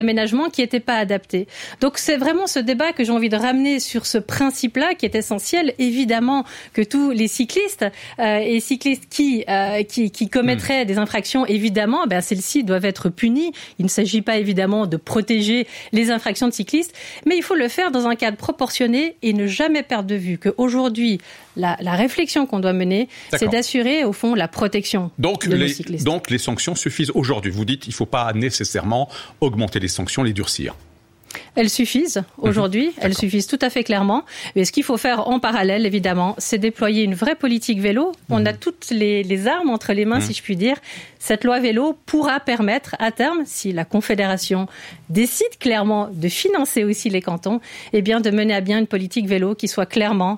aménagements qui n'étaient pas adaptés. Donc c'est vraiment ce débat que j'ai envie de ramener sur ce principe-là qui est essentiel. Évidemment que tous les cyclistes et cyclistes qui commettraient des infractions, évidemment, celles-ci doivent être punies. Il ne s'agit pas évidemment de protéger les infractions de cyclistes, mais il faut le faire dans un cadre proportionné et ne jamais perdre de vue qu'aujourd'hui, la réflexion qu'on doit mener, c'est d'assurer au fond la protection de nos cyclistes. Donc les sanctions suffisent aujourd'hui. Vous dites qu'il ne faut pas nécessairement augmenter les sanctions, les durcir. Elles suffisent aujourd'hui, elles suffisent tout à fait clairement. Mais ce qu'il faut faire en parallèle, évidemment, c'est déployer une vraie politique vélo. On a toutes les armes entre les mains, si je puis dire. Cette loi vélo pourra permettre à terme, si la Confédération décide clairement de financer aussi les cantons, de mener à bien une politique vélo qui soit clairement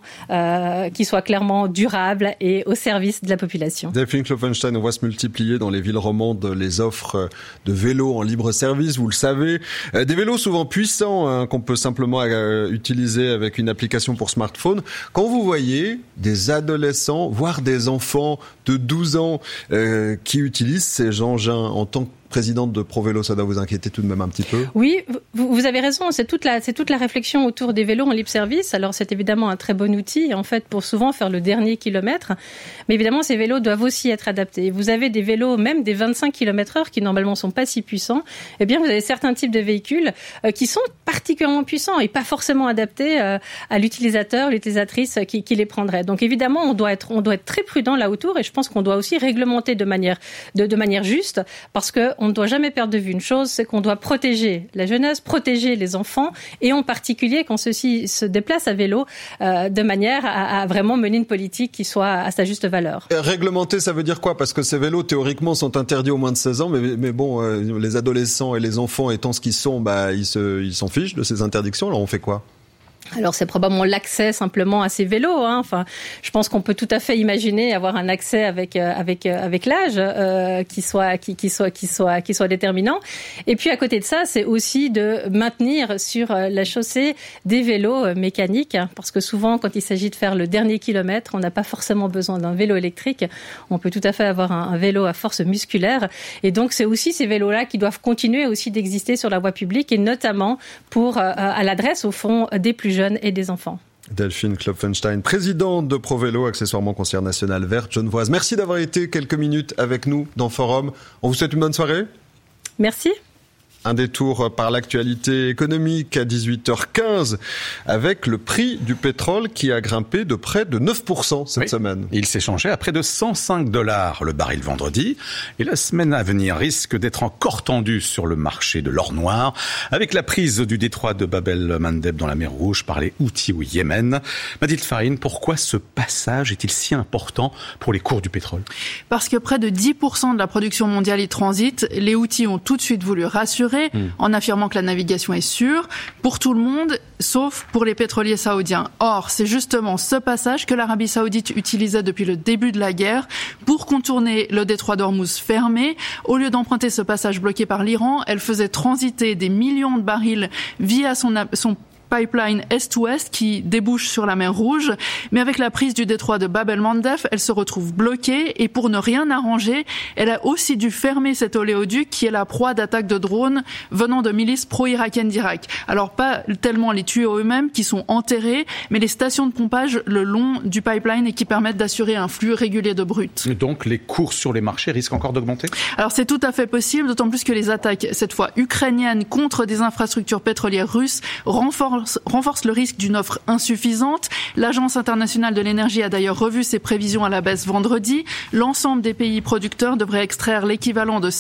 durable et au service de la population. Delphine Klopfenstein, on voit se multiplier dans les villes romandes les offres de vélos en libre service, vous le savez. Des vélos souvent puissants qu'on peut simplement utiliser avec une application pour smartphone. Quand vous voyez des adolescents, voire des enfants de 12 ans qui utilisent ces engins en tant que présidente de ProVélo, ça doit vous inquiéter tout de même un petit peu? Oui, vous avez raison. C'est toute la réflexion autour des vélos en libre service. Alors, c'est évidemment un très bon outil, en fait, pour souvent faire le dernier kilomètre. Mais évidemment, ces vélos doivent aussi être adaptés. Vous avez des vélos, même des 25 km/h, qui normalement sont pas si puissants. Vous avez certains types de véhicules qui sont particulièrement puissants et pas forcément adaptés à l'utilisateur, l'utilisatrice qui les prendrait. Donc, évidemment, on doit être très prudent là autour et je pense qu'on doit aussi réglementer de manière juste parce que on ne doit jamais perdre de vue une chose, c'est qu'on doit protéger la jeunesse, protéger les enfants, et en particulier quand ceux-ci se déplacent à vélo, de manière à vraiment mener une politique qui soit à sa juste valeur. Réglementer, ça veut dire quoi? Parce que ces vélos, théoriquement, sont interdits aux moins de 16 ans, mais bon, les adolescents et les enfants étant ce qu'ils sont, ils s'en fichent de ces interdictions, alors on fait quoi? Alors c'est probablement l'accès simplement à ces vélos. Enfin, je pense qu'on peut tout à fait imaginer avoir un accès avec l'âge qui soit déterminant. Et puis à côté de ça, c'est aussi de maintenir sur la chaussée des vélos mécaniques, parce que souvent quand il s'agit de faire le dernier kilomètre, on n'a pas forcément besoin d'un vélo électrique. On peut tout à fait avoir un vélo à force musculaire. Et donc c'est aussi ces vélos-là qui doivent continuer aussi d'exister sur la voie publique, et notamment à l'adresse au fond des plus jeunes et des enfants. Delphine Klopfenstein, présidente de ProVélo, accessoirement conseillère nationale verte genevoise. Merci d'avoir été quelques minutes avec nous dans Forum. On vous souhaite une bonne soirée. Merci. Un détour par l'actualité économique à 18h15 avec le prix du pétrole qui a grimpé de près de 9% cette semaine. Il s'échangeait à près de $105 le baril vendredi. Et la semaine à venir risque d'être encore tendue sur le marché de l'or noir avec la prise du détroit de Bab el-Mandeb dans la mer Rouge par les Houthis au Yémen. Mathilde Farine, pourquoi ce passage est-il si important pour les cours du pétrole? Parce que près de 10% de la production mondiale y transite. Les Houthis ont tout de suite voulu rassurer en affirmant que la navigation est sûre pour tout le monde, sauf pour les pétroliers saoudiens. Or, c'est justement ce passage que l'Arabie saoudite utilisait depuis le début de la guerre pour contourner le détroit d'Ormuz fermé. Au lieu d'emprunter ce passage bloqué par l'Iran, elle faisait transiter des millions de barils via son pipeline est-ouest qui débouche sur la mer Rouge. Mais avec la prise du détroit de Bab el-Mandeb, elle se retrouve bloquée et pour ne rien arranger, elle a aussi dû fermer cet oléoduc qui est la proie d'attaques de drones venant de milices pro-irakiennes d'Irak. Alors pas tellement les tuyaux eux-mêmes qui sont enterrés, mais les stations de pompage le long du pipeline et qui permettent d'assurer un flux régulier de brut. Et donc les cours sur les marchés risquent encore d'augmenter? Alors c'est tout à fait possible, d'autant plus que les attaques, cette fois ukrainiennes, contre des infrastructures pétrolières russes renforce le risque d'une offre insuffisante. L'Agence internationale de l'énergie a d'ailleurs revu ses prévisions à la baisse vendredi. L'ensemble des pays producteurs devraient extraire l'équivalent de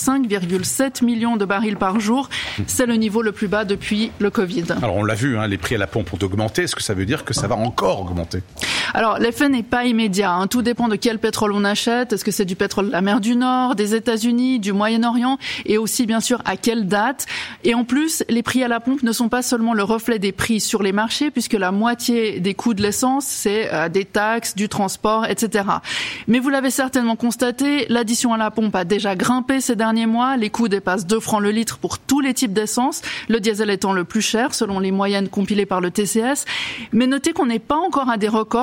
5,7 millions de barils par jour. C'est le niveau le plus bas depuis le Covid. Alors on l'a vu, les prix à la pompe ont augmenté. Est-ce que ça veut dire que ça va encore augmenter? Alors l'effet n'est pas immédiat. Tout dépend de quel pétrole on achète. Est-ce que c'est du pétrole de la mer du Nord, des États-Unis, du Moyen-Orient, et aussi bien sûr à quelle date. Et en plus, les prix à la pompe ne sont pas seulement le reflet des prix sur les marchés, puisque la moitié des coûts de l'essence, c'est des taxes, du transport, etc. Mais vous l'avez certainement constaté, l'addition à la pompe a déjà grimpé ces derniers mois. Les coûts dépassent 2 francs le litre pour tous les types d'essence, le diesel étant le plus cher, selon les moyennes compilées par le TCS. Mais notez qu'on n'est pas encore à des records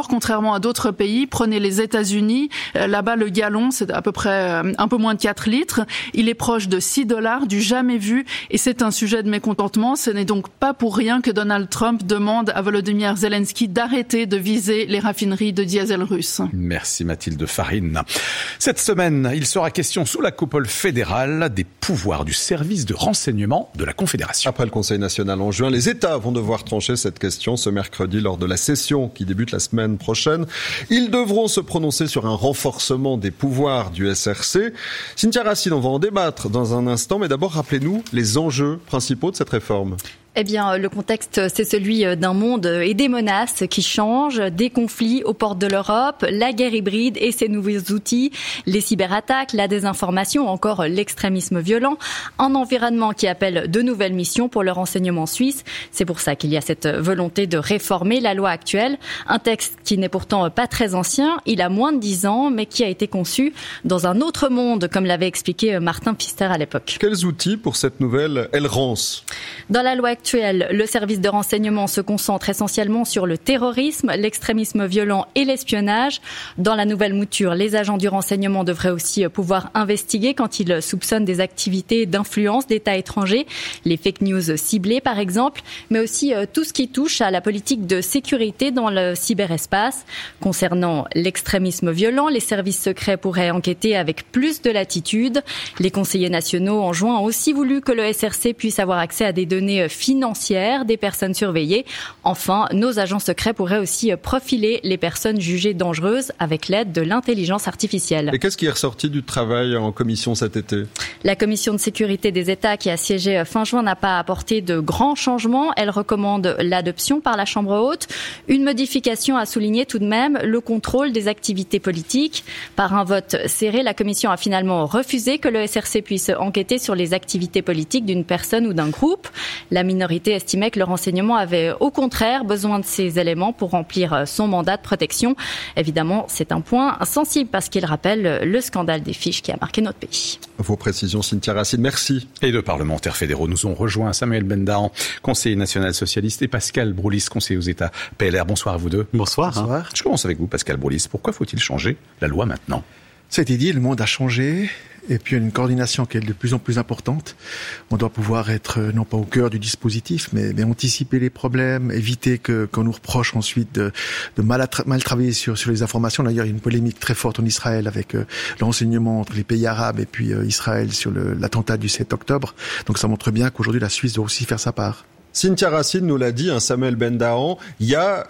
contrairement à d'autres pays, prenez les États-Unis, là-bas le gallon c'est à peu près un peu moins de 4 litres, il est proche de $6, du jamais vu, et c'est un sujet de mécontentement. Ce n'est donc pas pour rien que Donald Trump demande à Volodymyr Zelensky d'arrêter de viser les raffineries de diesel russes. Merci Mathilde Farine. Cette semaine, il sera question sous la coupole fédérale des pouvoirs du service de renseignement de la Confédération. Après le Conseil national en juin, les États vont devoir trancher cette question ce mercredi lors de la session qui débute la semaine prochaine. Ils devront se prononcer sur un renforcement des pouvoirs du SRC. Cynthia Racine, on va en débattre dans un instant, mais d'abord rappelez-nous les enjeux principaux de cette réforme. Eh bien, le contexte, c'est celui d'un monde et des menaces qui changent, des conflits aux portes de l'Europe, la guerre hybride et ses nouveaux outils, les cyberattaques, la désinformation, encore l'extrémisme violent, un environnement qui appelle de nouvelles missions pour le renseignement suisse. C'est pour ça qu'il y a cette volonté de réformer la loi actuelle, un texte qui n'est pourtant pas très ancien, il a moins de 10 ans, mais qui a été conçu dans un autre monde, comme l'avait expliqué Martin Pfister à l'époque. Quels outils pour cette nouvelle LRANS ? Dans la loi actuelle, le service de renseignement se concentre essentiellement sur le terrorisme, l'extrémisme violent et l'espionnage. Dans la nouvelle mouture, les agents du renseignement devraient aussi pouvoir investiguer quand ils soupçonnent des activités d'influence d'États étrangers, les fake news ciblées par exemple, mais aussi tout ce qui touche à la politique de sécurité dans le cyberespace. Concernant l'extrémisme violent, les services secrets pourraient enquêter avec plus de latitude. Les conseillers nationaux en juin ont aussi voulu que le SRC puisse avoir accès à des données financières des personnes surveillées. Enfin, nos agents secrets pourraient aussi profiler les personnes jugées dangereuses avec l'aide de l'intelligence artificielle. Et qu'est-ce qui est ressorti du travail en commission cet été ? La commission de sécurité des États qui a siégé fin juin n'a pas apporté de grands changements. Elle recommande l'adoption par la Chambre haute. Une modification a souligné tout de même le contrôle des activités politiques. Par un vote serré, la commission a finalement refusé que le SRC puisse enquêter sur les activités politiques d'une personne ou d'un groupe. La minorité estimait que le renseignement avait au contraire besoin de ces éléments pour remplir son mandat de protection. Évidemment, c'est un point sensible parce qu'il rappelle le scandale des fiches qui a marqué notre pays. Vos précisions, Cynthia Racine, merci. Et deux parlementaires fédéraux nous ont rejoints, Samuel Bendahan, conseiller national socialiste, et Pascal Broulis, conseiller aux États PLR. Bonsoir à vous deux. Bonsoir. Bonsoir. Je commence avec vous, Pascal Broulis. Pourquoi faut-il changer la loi maintenant ? Ça a été dit, le monde a changé, et puis il y a une coordination qui est de plus en plus importante. On doit pouvoir être, non pas au cœur du dispositif, mais anticiper les problèmes, éviter qu'on nous reproche ensuite de mal travailler sur les informations. D'ailleurs, il y a une polémique très forte en Israël avec le renseignement entre les pays arabes et puis Israël sur l'attentat du 7 octobre. Donc ça montre bien qu'aujourd'hui, la Suisse doit aussi faire sa part. Cynthia Racine nous l'a dit, Samuel Bendahan, il y a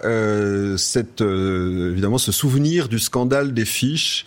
évidemment ce souvenir du scandale des fiches.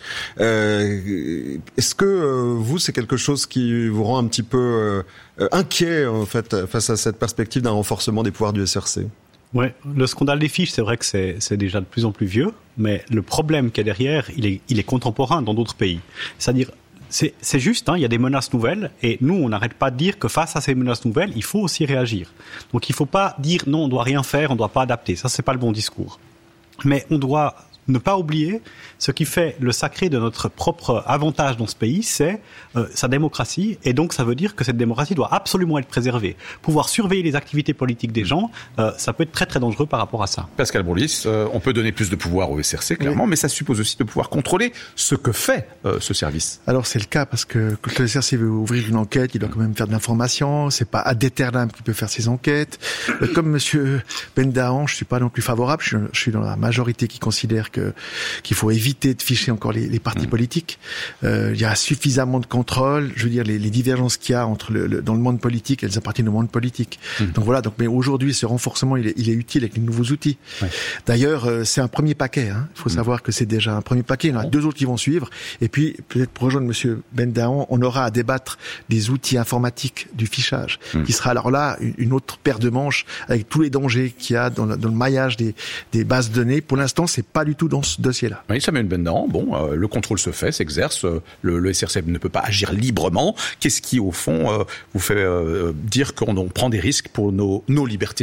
Est-ce que vous, c'est quelque chose qui vous rend un petit peu inquiet en fait face à cette perspective d'un renforcement des pouvoirs du SRC ? Ouais, le scandale des fiches, c'est vrai que c'est déjà de plus en plus vieux, mais le problème qu'il y a derrière, il est contemporain dans d'autres pays. C'est-à-dire, c'est juste, il y a des menaces nouvelles et nous, on n'arrête pas de dire que face à ces menaces nouvelles, il faut aussi réagir. Donc il ne faut pas dire non, on ne doit rien faire, on ne doit pas adapter. Ça, ce n'est pas le bon discours. Mais on doit ne pas oublier ce qui fait le sacré de notre propre avantage dans ce pays, c'est sa démocratie. Et donc, ça veut dire que cette démocratie doit absolument être préservée. Pouvoir surveiller les activités politiques des gens, ça peut être très, très dangereux par rapport à ça. Pascal Broulis, on peut donner plus de pouvoir au SRC, clairement, oui. Mais ça suppose aussi de pouvoir contrôler ce que fait ce service. Alors, c'est le cas, parce que quand le SRC veut ouvrir une enquête, il doit quand même faire de l'information. C'est pas ad aeternam qui peut faire ses enquêtes. Comme monsieur Bendahan, je suis pas non plus favorable. Je suis dans la majorité qui considère qu'il faut éviter de ficher encore les partis politiques. Il y a suffisamment de contrôle. Je veux dire, les divergences qu'il y a dans le monde politique, elles appartiennent au monde politique. Donc voilà. Mais aujourd'hui, ce renforcement, il est utile avec les nouveaux outils. Ouais. D'ailleurs, c'est un premier paquet. Il faut savoir que c'est déjà un premier paquet. Il y en a deux autres qui vont suivre. Et puis, peut-être pour rejoindre monsieur Bendahan, on aura à débattre des outils informatiques du fichage, qui sera alors là une autre paire de manches avec tous les dangers qu'il y a dans le maillage des bases de données. Pour l'instant, c'est pas du tout dans ce dossier-là. Oui, Samuel Bendahan, le contrôle se fait, s'exerce, le SRC ne peut pas agir librement. Qu'est-ce qui, au fond, vous fait dire qu'on prend des risques pour nos libertés individuelles ?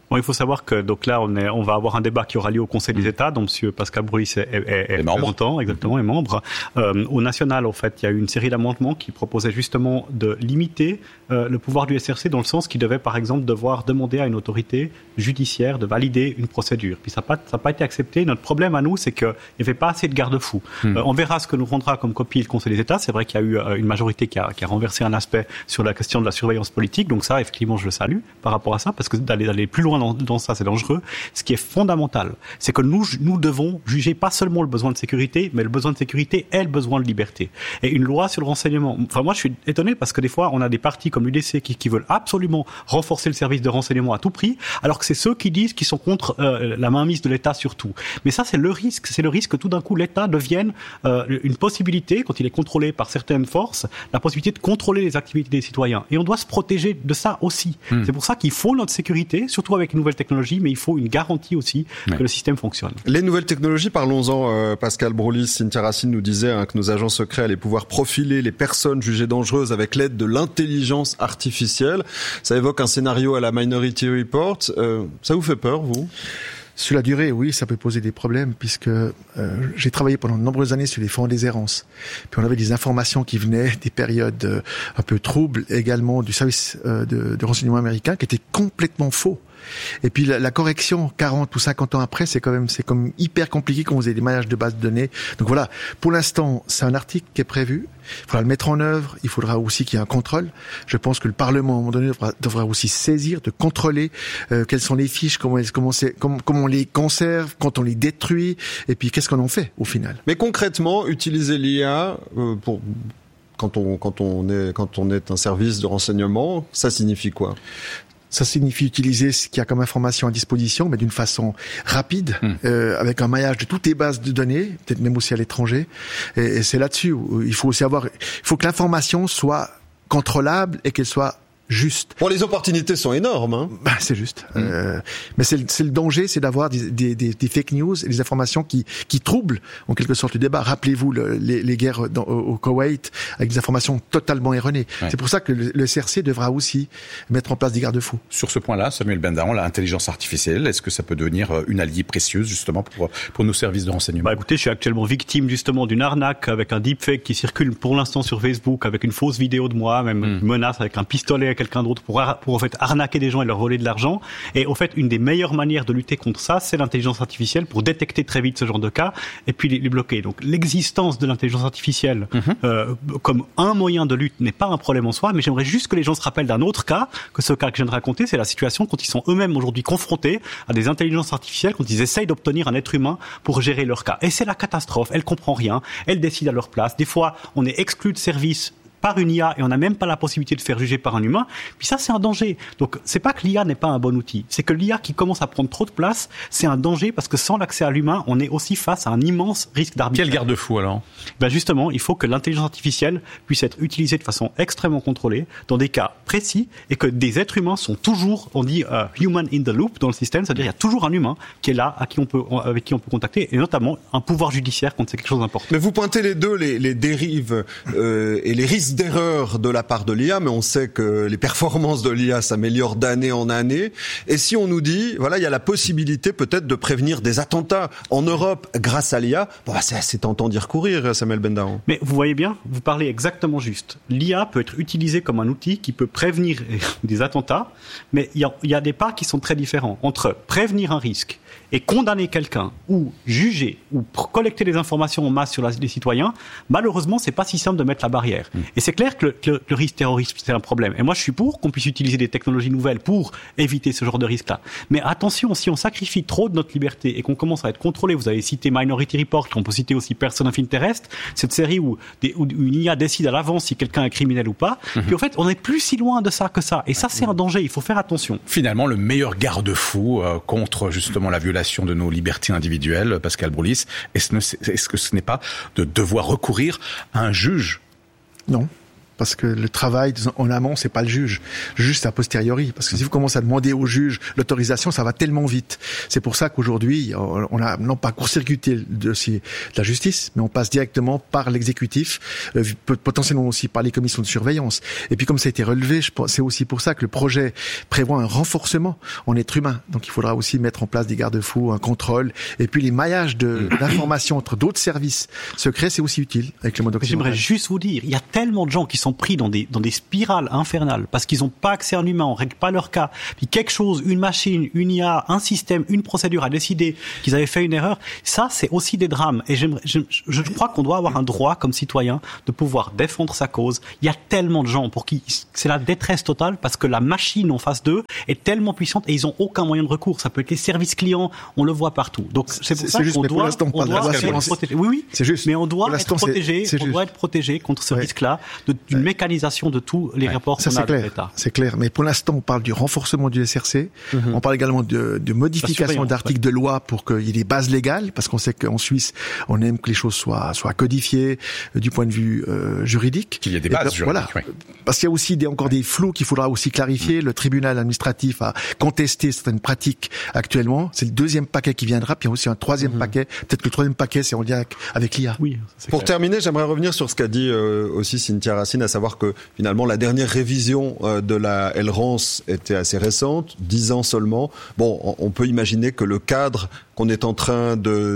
Bon, il faut savoir que donc là on va avoir un débat qui aura lieu au Conseil des États, dont M. Pascal Broulis est représentant, exactement, est membre. Au national, en fait, il y a eu une série d'amendements qui proposaient justement de limiter le pouvoir du SRC dans le sens qu'il devait, par exemple, devoir demander à une autorité judiciaire de valider une procédure. Puis ça n'a pas été accepté. Notre problème à nous, c'est qu'il n'y avait pas assez de garde-fous. On verra ce que nous rendra comme copie le Conseil des États. C'est vrai qu'il y a eu une majorité qui a renversé un aspect sur la question de la surveillance politique. Donc ça, effectivement, je le salue par rapport à ça, parce que d'aller plus loin dans ça, c'est dangereux. Ce qui est fondamental, c'est que nous devons juger pas seulement le besoin de sécurité, mais le besoin de sécurité et le besoin de liberté. Et une loi sur le renseignement, enfin moi je suis étonné parce que des fois on a des partis comme l'UDC qui veulent absolument renforcer le service de renseignement à tout prix, alors que c'est ceux qui disent qu'ils sont contre la mainmise de l'État sur tout. Mais ça c'est le risque que tout d'un coup l'État devienne une possibilité, quand il est contrôlé par certaines forces, la possibilité de contrôler les activités des citoyens. Et on doit se protéger de ça aussi. C'est pour ça qu'il faut notre sécurité, surtout avec une nouvelle technologie, mais il faut une garantie aussi que le système fonctionne. Les nouvelles technologies, parlons-en. Pascal Broulis, Cynthia Racine nous disait que nos agents secrets allaient pouvoir profiler les personnes jugées dangereuses avec l'aide de l'intelligence artificielle. Ça évoque un scénario à la Minority Report. Ça vous fait peur, vous ? Sur la durée, oui, ça peut poser des problèmes puisque j'ai travaillé pendant de nombreuses années sur les fonds des errances. Puis on avait des informations qui venaient des périodes un peu troubles, également du service de renseignement américain, qui étaient complètement faux. Et puis la correction 40 ou 50 ans après, c'est comme hyper compliqué quand vous avez des maillages de bases de données. Donc voilà, pour l'instant, c'est un article qui est prévu. Il faudra le mettre en œuvre. Il faudra aussi qu'il y ait un contrôle. Je pense que le Parlement, à un moment donné, devra aussi saisir, de contrôler quelles sont les fiches, comment on les conserve, quand on les détruit, et puis qu'est-ce qu'on en fait au final. Mais concrètement, utiliser l'IA quand on est un service de renseignement, ça signifie quoi ? Ça signifie utiliser ce qu'il y a comme information à disposition, mais d'une façon rapide, avec un maillage de toutes les bases de données, peut-être même aussi à l'étranger. Et c'est là-dessus où il faut aussi il faut que l'information soit contrôlable et qu'elle soit juste. Bon, les opportunités sont énormes, hein. C'est juste. Mais c'est le danger, c'est d'avoir des fake news et des informations qui troublent en quelque sorte le débat. Rappelez-vous les guerres au Koweït avec des informations totalement erronées. Ouais. C'est pour ça que le CRC devra aussi mettre en place des garde-fous. Sur ce point-là, Samuel Bendaron, l'intelligence artificielle, est-ce que ça peut devenir une alliée précieuse justement pour nos services de renseignement ? Écoutez, je suis actuellement victime justement d'une arnaque avec un deepfake qui circule pour l'instant sur Facebook avec une fausse vidéo de moi, même une menace avec un pistolet quelqu'un d'autre pour en fait arnaquer des gens et leur voler de l'argent. Et au fait, une des meilleures manières de lutter contre ça, c'est l'intelligence artificielle pour détecter très vite ce genre de cas et puis les bloquer. Donc l'existence de l'intelligence artificielle comme un moyen de lutte n'est pas un problème en soi, mais j'aimerais juste que les gens se rappellent d'un autre cas, que ce cas que je viens de raconter, c'est la situation quand ils sont eux-mêmes aujourd'hui confrontés à des intelligences artificielles, quand ils essayent d'obtenir un être humain pour gérer leur cas. Et c'est la catastrophe, elle comprend rien, elle décide à leur place. Des fois, on est exclu de service par une IA et on n'a même pas la possibilité de faire juger par un humain, puis ça c'est un danger. Donc c'est pas que l'IA n'est pas un bon outil, c'est que l'IA qui commence à prendre trop de place, c'est un danger parce que sans l'accès à l'humain, on est aussi face à un immense risque d'arbitraire. Quel garde-fou alors ? Justement, il faut que l'intelligence artificielle puisse être utilisée de façon extrêmement contrôlée, dans des cas précis, et que des êtres humains sont toujours, on dit human in the loop dans le système, c'est-à-dire il y a toujours un humain qui est là, avec qui on peut contacter, et notamment un pouvoir judiciaire quand c'est quelque chose d'important. Mais vous pointez les deux, les dérives et les risques d'erreur de la part de l'IA, mais on sait que les performances de l'IA s'améliorent d'année en année. Et si on nous dit, voilà, il y a la possibilité peut-être de prévenir des attentats en Europe grâce à l'IA, c'est assez tentant d'y recourir, Samuel Bendaron. Mais vous voyez bien, vous parlez exactement juste. L'IA peut être utilisée comme un outil qui peut prévenir des attentats, mais il y a des pas qui sont très différents entre prévenir un risque et condamner quelqu'un, ou juger, ou collecter des informations en masse sur les citoyens. Malheureusement, c'est pas si simple de mettre la barrière. Et c'est clair que le risque terroriste, c'est un problème. Et moi, je suis pour qu'on puisse utiliser des technologies nouvelles pour éviter ce genre de risque-là. Mais attention, si on sacrifie trop de notre liberté et qu'on commence à être contrôlé, vous avez cité Minority Report, on peut citer aussi Person of Interest, cette série où une IA décide à l'avance si quelqu'un est criminel ou pas. Puis en fait, on n'est plus si loin de ça que ça. Et ça, c'est un danger. Il faut faire attention. Finalement, le meilleur garde-fou contre justement la violation de nos libertés individuelles, Pascal Broulis, est-ce que ce n'est pas de devoir recourir à un juge ? Non. parce que le travail en amont, c'est pas le juge. Le juge, c'est a posteriori. Parce que si vous commencez à demander au juge l'autorisation, ça va tellement vite. C'est pour ça qu'aujourd'hui, on a non pas court-circuité le dossier de la justice, mais on passe directement par l'exécutif, potentiellement aussi par les commissions de surveillance. Et puis comme ça a été relevé, c'est aussi pour ça que le projet prévoit un renforcement en être humain. Donc il faudra aussi mettre en place des garde-fous, un contrôle, et puis les maillages d'informations entre d'autres services secrets, c'est aussi utile avec le mode occidental. J'aimerais juste vous dire, il y a tellement de gens qui sont pris dans des spirales infernales parce qu'ils n'ont pas accès à l'humain, on règle pas leur cas. Puis quelque chose, une machine, une IA, un système, une procédure a décidé qu'ils avaient fait une erreur. Ça, c'est aussi des drames. Et je crois qu'on doit avoir un droit comme citoyen de pouvoir défendre sa cause. Il y a tellement de gens pour qui c'est la détresse totale parce que la machine en face d'eux est tellement puissante et ils ont aucun moyen de recours. Ça peut être les services clients, on le voit partout. Donc c'est pour ça qu'on doit être protégé. Oui, c'est juste. Mais on doit être protégé. On doit être protégé contre ce risque-là d'une mécanisation de tous les rapports qu'on a de l'État. C'est clair. Mais pour l'instant, on parle du renforcement du SRC. On parle également de modification d'articles de loi pour qu'il y ait des bases légales, parce qu'on sait qu'en Suisse, on aime que les choses soient codifiées du point de vue juridique. Qu'il y ait des bases juridiques. Voilà. Parce qu'il y a aussi encore des flous qu'il faudra aussi clarifier. Le tribunal administratif a contesté certaines pratiques actuellement. C'est le deuxième paquet qui viendra. Puis il y a aussi un troisième paquet. Peut-être que le troisième paquet, c'est en lien avec l'IA. Oui. Pour terminer, j'aimerais revenir sur ce qu'a dit aussi Cynthia Racine, à savoir que finalement la dernière révision de la LRANS était assez récente, 10 ans seulement. Bon, on peut imaginer que le cadre qu'on est en train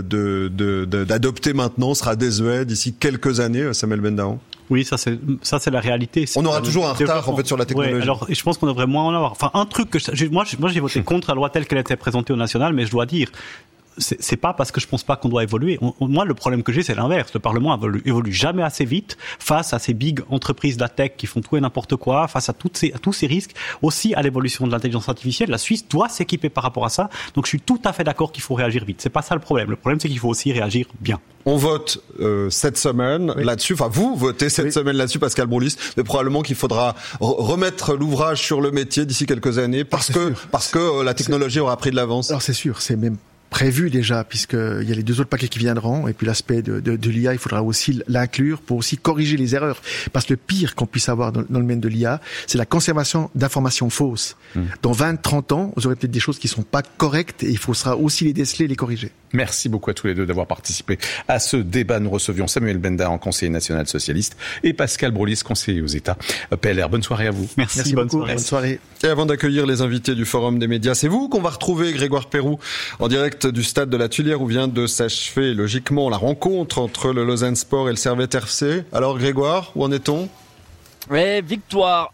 d'adopter maintenant sera désuet d'ici quelques années, Samuel Bendaon. Oui, ça c'est la réalité. On aura toujours un retard en fait sur la technologie. Ouais, alors je pense qu'on devrait moins en avoir. Enfin, un truc que moi j'ai voté contre la loi telle qu'elle était présentée au national, mais je dois dire, c'est pas parce que je pense pas qu'on doit évoluer. Moi, le problème que j'ai, c'est l'inverse. Le Parlement évolue jamais assez vite face à ces big entreprises de la tech qui font tout et n'importe quoi, face à tous ces risques, aussi à l'évolution de l'intelligence artificielle. La Suisse doit s'équiper par rapport à ça. Donc, je suis tout à fait d'accord qu'il faut réagir vite. C'est pas ça le problème. Le problème, c'est qu'il faut aussi réagir bien. On vote cette semaine là-dessus. Enfin, vous votez cette semaine là-dessus, Pascal Broulis. Mais probablement qu'il faudra remettre l'ouvrage sur le métier d'ici quelques années parce que la technologie aura pris de l'avance. Alors, c'est sûr. C'est même prévu déjà, puisqu'il y a les deux autres paquets qui viendront, et puis l'aspect de l'IA, il faudra aussi l'inclure pour aussi corriger les erreurs. Parce que le pire qu'on puisse avoir dans le domaine de l'IA, c'est la conservation d'informations fausses. Dans 20-30 ans, vous aurez peut-être des choses qui ne sont pas correctes, et il faudra aussi les déceler et les corriger. Merci beaucoup à tous les deux d'avoir participé à ce débat. Nous recevions Samuel Bendaon, conseiller national socialiste, et Pascal Broulis, conseiller aux États PLR. Bonne soirée à vous. Merci beaucoup. Bonne soirée. Et avant d'accueillir les invités du Forum des médias, c'est vous qu'on va retrouver, Grégoire Perroux, en direct du stade de la Tuilière où vient de s'achever logiquement la rencontre entre le Lausanne Sport et le Servette FC. Alors Grégoire, où en est-on ? Ouais, victoire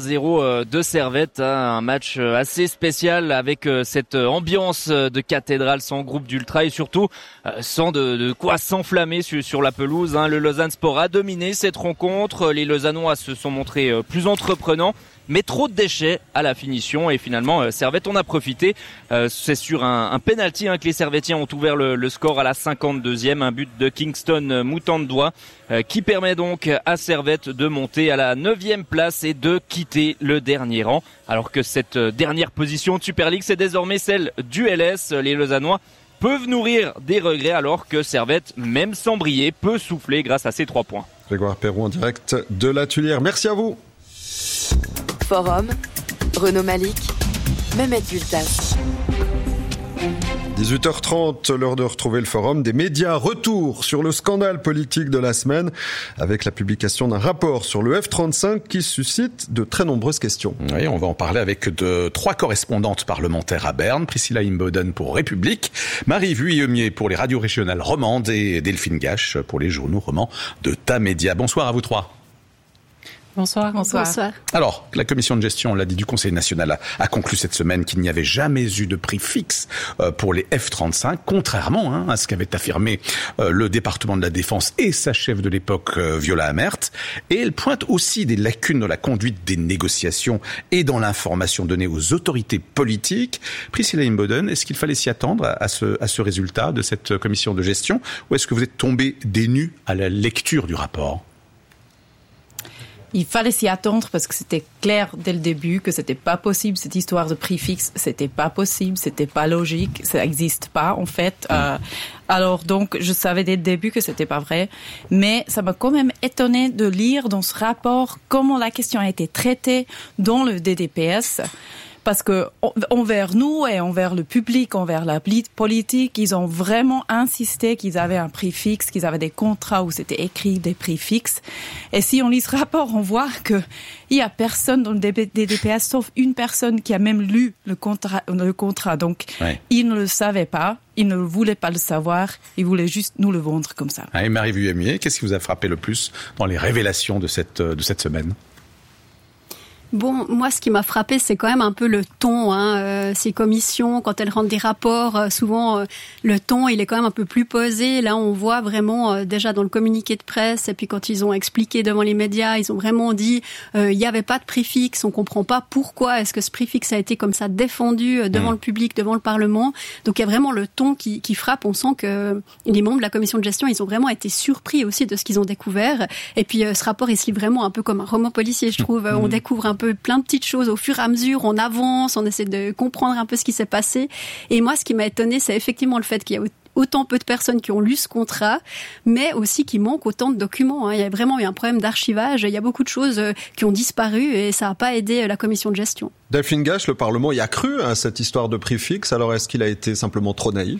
1-0 de Servette, un match assez spécial avec cette ambiance de cathédrale sans groupe d'ultra et surtout sans de quoi s'enflammer sur la pelouse. Le Lausanne Sport a dominé cette rencontre, les Lausannois se sont montrés plus entreprenants. Mais trop de déchets à la finition et finalement Servette on a profité. C'est sur un penalty que les Servettiens ont ouvert le score à la 52e, un but de Kingston Mutandoa qui permet donc à Servette de monter à la 9e place et de quitter le dernier rang. Alors que cette dernière position de Super League c'est désormais celle du LS. Les Lausannois peuvent nourrir des regrets alors que Servette, même sans briller, peut souffler grâce à ces 3 points. Grégoire Perroux en direct de la Tuilière. Merci à vous. Forum, Renaud Malik, Mehmet Gültas. 18h30, l'heure de retrouver le Forum des médias. Retour sur le scandale politique de la semaine avec la publication d'un rapport sur le F-35 qui suscite de très nombreuses questions. Oui, on va en parler avec 3 correspondantes parlementaires à Berne. Priscilla Imboden pour République, Marie Vuillemier pour les radios régionales romandes et Delphine Gache pour les journaux romans de Tamedia. Bonsoir à vous 3. Bonsoir. Alors, la commission de gestion, on l'a dit, du Conseil national a conclu cette semaine qu'il n'y avait jamais eu de prix fixe pour les F-35, contrairement à ce qu'avait affirmé le département de la Défense et sa chef de l'époque, Viola Amert. Et elle pointe aussi des lacunes dans la conduite des négociations et dans l'information donnée aux autorités politiques. Priscilla Imboden, est-ce qu'il fallait s'y attendre à ce résultat de cette commission de gestion, ou est-ce que vous êtes tombé des nues à la lecture du rapport ? il fallait s'y attendre parce que c'était clair dès le début que c'était pas possible, cette histoire de prix fixe, c'était pas possible, c'était pas logique, ça existe pas en fait. Alors donc je savais dès le début que c'était pas vrai, mais ça m'a quand même étonné de lire dans ce rapport comment la question a été traitée dans le DDPS. Parce que envers nous et envers le public, envers la politique, ils ont vraiment insisté qu'ils avaient un prix fixe, qu'ils avaient des contrats où c'était écrit des prix fixes. Et si on lit ce rapport, on voit que il y a personne dans le DDPS sauf une personne qui a même lu le contrat. Donc, ils ne le savaient pas. Ils ne voulaient pas le savoir. Ils voulaient juste nous le vendre comme ça. Et Marie Vuillemier, qu'est-ce qui vous a frappé le plus dans les révélations de cette semaine? Bon, moi, ce qui m'a frappé, c'est quand même un peu le ton. Ces commissions, quand elles rendent des rapports, souvent le ton, il est quand même un peu plus posé. Là, on voit vraiment déjà dans le communiqué de presse, et puis quand ils ont expliqué devant les médias, ils ont vraiment dit il n'y avait pas de prix fixe. On comprend pas pourquoi est-ce que ce prix fixe a été comme ça défendu devant le public, devant le Parlement. Donc il y a vraiment le ton qui frappe. On sent que les membres de la commission de gestion, ils ont vraiment été surpris aussi de ce qu'ils ont découvert. Et puis ce rapport, il se lit vraiment un peu comme un roman policier, je trouve. On découvre un peu plein de petites choses au fur et à mesure, on avance, on essaie de comprendre un peu ce qui s'est passé. Et moi, ce qui m'a étonné, c'est effectivement le fait qu'il y a autant peu de personnes qui ont lu ce contrat, mais aussi qu'il manque autant de documents. Il y a vraiment eu un problème d'archivage, il y a beaucoup de choses qui ont disparu et ça n'a pas aidé la commission de gestion. Delphine Gache, le Parlement y a cru à cette histoire de prix fixe, alors est-ce qu'il a été simplement trop naïf ?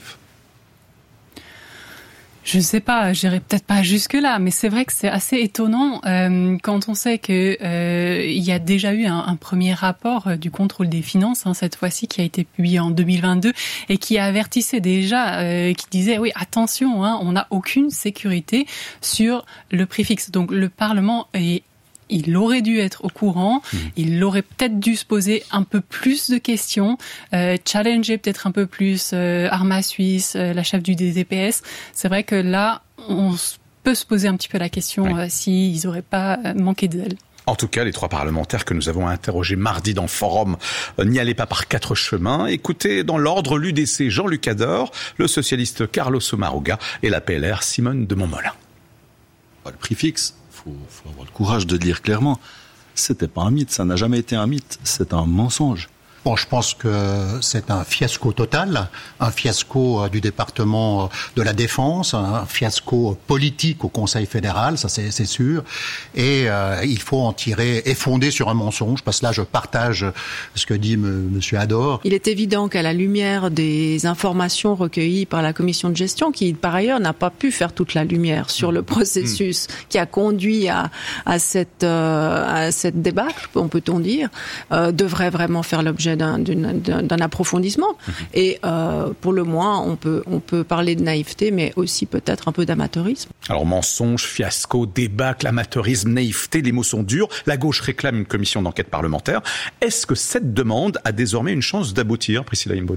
Je ne sais pas, j'irai peut-être pas jusque-là, mais c'est vrai que c'est assez étonnant quand on sait que il y a déjà eu un premier rapport du contrôle des finances, cette fois-ci, qui a été publié en 2022 et qui avertissait déjà, qui disait oui, attention, on n'a aucune sécurité sur le prix fixe. Donc le Parlement il aurait dû être au courant, il aurait peut-être dû se poser un peu plus de questions, challenger peut-être un peu plus Arma Suisse, la chef du DDPS. C'est vrai que là, on peut se poser un petit peu la question s'ils n'auraient pas manqué d'elle. En tout cas, les 3 parlementaires que nous avons interrogés mardi dans le forum n'y allaient pas par 4 chemins. Écoutez, dans l'ordre, l'UDC Jean-Luc Ador, le socialiste Carlos Sommaruga et la PLR Simone de Montmollin. Le prix fixe, faut avoir le courage de le dire clairement. C'était pas un mythe, ça n'a jamais été un mythe, c'est un mensonge. Bon, je pense que c'est un fiasco total, un fiasco du département de la Défense, un fiasco politique au Conseil fédéral, ça c'est sûr. Et il faut en tirer, et fonder sur un mensonge, parce que là je partage ce que dit Monsieur Ador. Il est évident qu'à la lumière des informations recueillies par la commission de gestion, qui par ailleurs n'a pas pu faire toute la lumière sur le processus qui a conduit à cette débâcle, peut-on dire, devrait vraiment faire l'objet d'un approfondissement. Et pour le moins, on peut parler de naïveté, mais aussi peut-être un peu d'amateurisme. Alors mensonge, fiasco, débâcle, amateurisme, naïveté, les mots sont durs. La gauche réclame une commission d'enquête parlementaire. Est-ce que cette demande a désormais une chance d'aboutir, Priscilla Imboden ?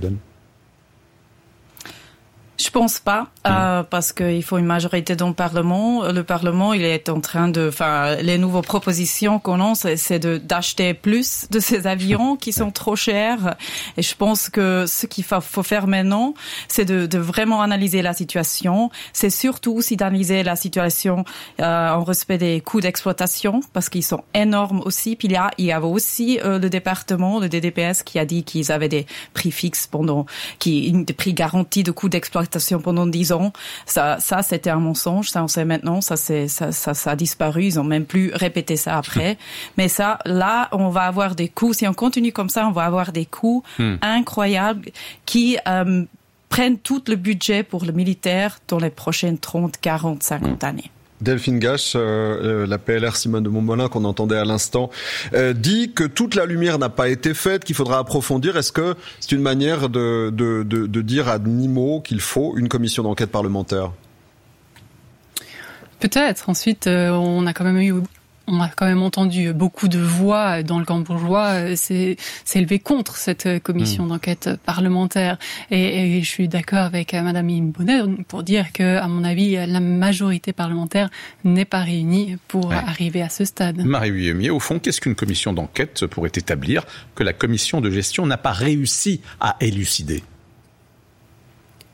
Je pense pas, parce qu'il faut une majorité dans le Parlement. Le Parlement, il est en train les nouvelles propositions qu'on lance, c'est d'acheter plus de ces avions qui sont trop chers. Et je pense que ce qu'il faut faire maintenant, c'est de vraiment analyser la situation. C'est surtout aussi d'analyser la situation en respect des coûts d'exploitation, parce qu'ils sont énormes aussi. Puis il y avait aussi le département, le DDPS, qui a dit qu'ils avaient des prix fixes des prix garantis de coûts d'exploitation pendant 10 ans. Ça c'était un mensonge, ça on sait maintenant, ça a disparu, ils ont même plus répété ça après. Mais ça, là, on va avoir des coûts, si on continue comme ça, on va avoir des coûts incroyables qui prennent tout le budget pour le militaire dans les prochaines 30, 40, 50 années. Delphine Gache, la PLR Simone de Montmollin qu'on entendait à l'instant, dit que toute la lumière n'a pas été faite, qu'il faudra approfondir. Est-ce que c'est une manière de dire à demi-mot qu'il faut une commission d'enquête parlementaire ? Peut-être. Ensuite, on a quand même entendu beaucoup de voix dans le camp bourgeois s'élever contre cette commission d'enquête parlementaire. Et je suis d'accord avec Madame Imboden pour dire que, à mon avis, la majorité parlementaire n'est pas réunie pour arriver à ce stade. Marie Vuillemier, au fond, qu'est-ce qu'une commission d'enquête pourrait établir que la commission de gestion n'a pas réussi à élucider ?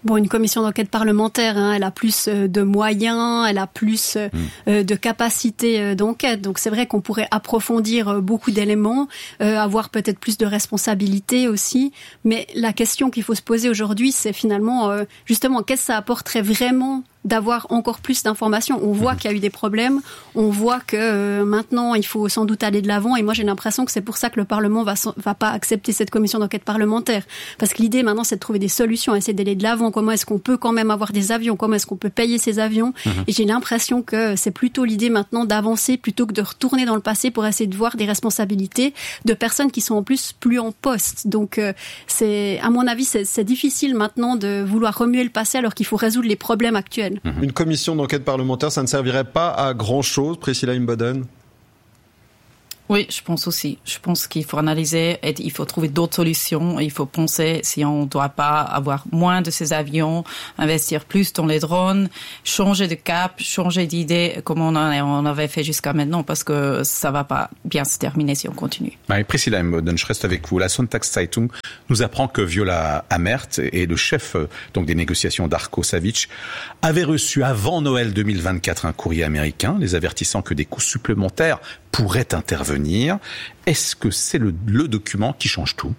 une commission d'enquête parlementaire, elle a plus de moyens, elle a plus de capacité d'enquête. Donc c'est vrai qu'on pourrait approfondir beaucoup d'éléments, avoir peut-être plus de responsabilités aussi. Mais la question qu'il faut se poser aujourd'hui, c'est finalement, justement, qu'est-ce que ça apporterait vraiment d'avoir encore plus d'informations. On voit qu'il y a eu des problèmes, on voit que maintenant il faut sans doute aller de l'avant, et moi j'ai l'impression que c'est pour ça que le Parlement va pas accepter cette commission d'enquête parlementaire, parce que l'idée maintenant c'est de trouver des solutions, essayer d'aller de l'avant. Comment est-ce qu'on peut quand même avoir des avions, comment est-ce qu'on peut payer ces avions, et j'ai l'impression que c'est plutôt l'idée maintenant d'avancer plutôt que de retourner dans le passé pour essayer de voir des responsabilités de personnes qui sont en plus en poste. Donc c'est, à mon avis, c'est difficile maintenant de vouloir remuer le passé alors qu'il faut résoudre les problèmes actuels. Une commission d'enquête parlementaire, ça ne servirait pas à grand-chose, Priscilla Imboden? Oui, je pense aussi. Je pense qu'il faut analyser et il faut trouver d'autres solutions. Il faut penser si on ne doit pas avoir moins de ces avions, investir plus dans les drones, changer de cap, changer d'idée comme on avait fait jusqu'à maintenant, parce que ça va pas bien se terminer si on continue. Priscilla Imboden, je reste avec vous. La Sonntagszeitung nous apprend que Viola Amherd et le chef donc des négociations Darko Saric avaient reçu avant Noël 2024 un courrier américain les avertissant que des coûts supplémentaires pourraient intervenir. Est-ce que c'est le document qui change tout?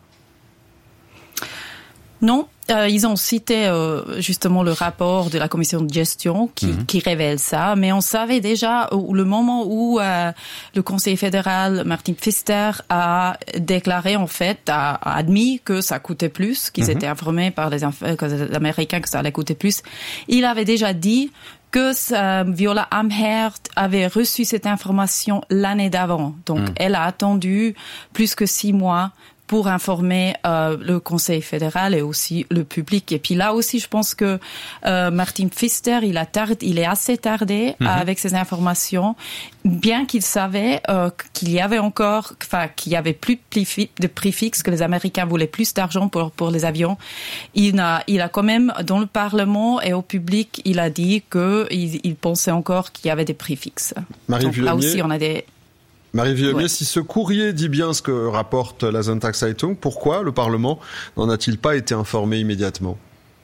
Non, ils ont cité justement le rapport de la commission de gestion qui révèle ça, mais on savait déjà le moment où le Conseil fédéral Martin Pfister a déclaré, en fait, a admis que ça coûtait plus, qu'ils étaient informés par les Américains que ça allait coûter plus. Il avait déjà dit que Viola Amherd avait reçu cette information l'année d'avant. Donc, elle a attendu plus que 6 mois pour informer le Conseil fédéral et aussi le public. Et puis là aussi, je pense que Martin Pfister, il est assez tardé avec ces informations, bien qu'il savait qu'il y avait qu'il y avait plus de prix fixe, que les Américains voulaient plus d'argent pour les avions. Il a quand même, dans le Parlement et au public, il a dit qu'il pensait encore qu'il y avait des prix fixes. Donc là aussi, on a des... Marie Villemier, si ce courrier dit bien ce que rapporte la Sonntagszeitung, pourquoi le Parlement n'en a-t-il pas été informé immédiatement?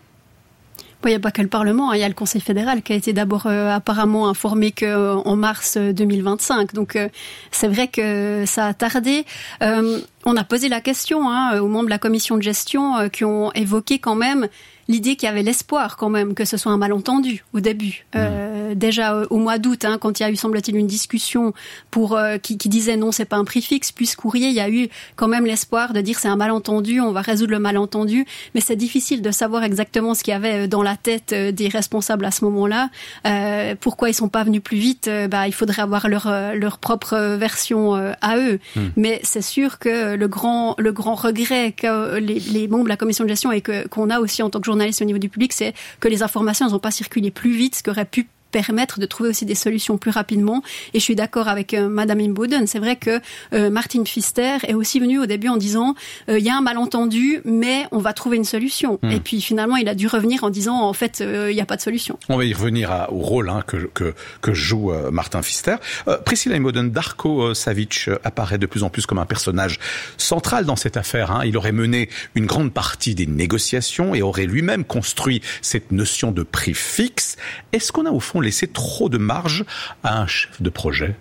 Il n'y a pas que le Parlement, il y a le Conseil fédéral qui a été d'abord apparemment informé qu'en mars 2025. Donc c'est vrai que ça a tardé. On a posé la question aux membres de la commission de gestion qui ont évoqué quand même l'idée qu'il y avait l'espoir quand même que ce soit un malentendu au début. Déjà au mois d'août, quand il y a eu, semble-t-il, une discussion qui disait non, c'est pas un prix fixe, puis ce courrier, il y a eu quand même l'espoir de dire c'est un malentendu, on va résoudre le malentendu, mais c'est difficile de savoir exactement ce qu'il y avait dans la tête des responsables à ce moment-là. Pourquoi ils sont pas venus plus vite? Il faudrait avoir leur propre version à eux. Mais c'est sûr que le grand regret que les membres de la commission de gestion et qu'on a aussi en tant que journaliste au niveau du public, c'est que les informations n'ont pas circulé plus vite, ce qui aurait pu permettre de trouver aussi des solutions plus rapidement. Et je suis d'accord avec Madame Imboden. C'est vrai que Martin Pfister est aussi venu au début en disant il y a un malentendu, mais on va trouver une solution. Et puis finalement, il a dû revenir en disant en fait il n'y a pas de solution. On va y revenir au rôle que joue Martin Pfister. Priscilla Imboden, Darko Saric apparaît de plus en plus comme un personnage central dans cette affaire. Il aurait mené une grande partie des négociations et aurait lui-même construit cette notion de prix fixe. Est-ce qu'on a au fond laisser trop de marge à un chef de projet?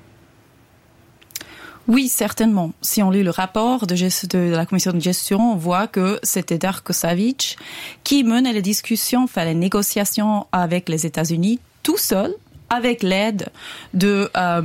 Oui, certainement. Si on lit le rapport de la commission de gestion, on voit que c'était Darko Saric qui menait les discussions, les négociations avec les États-Unis tout seul, avec l'aide de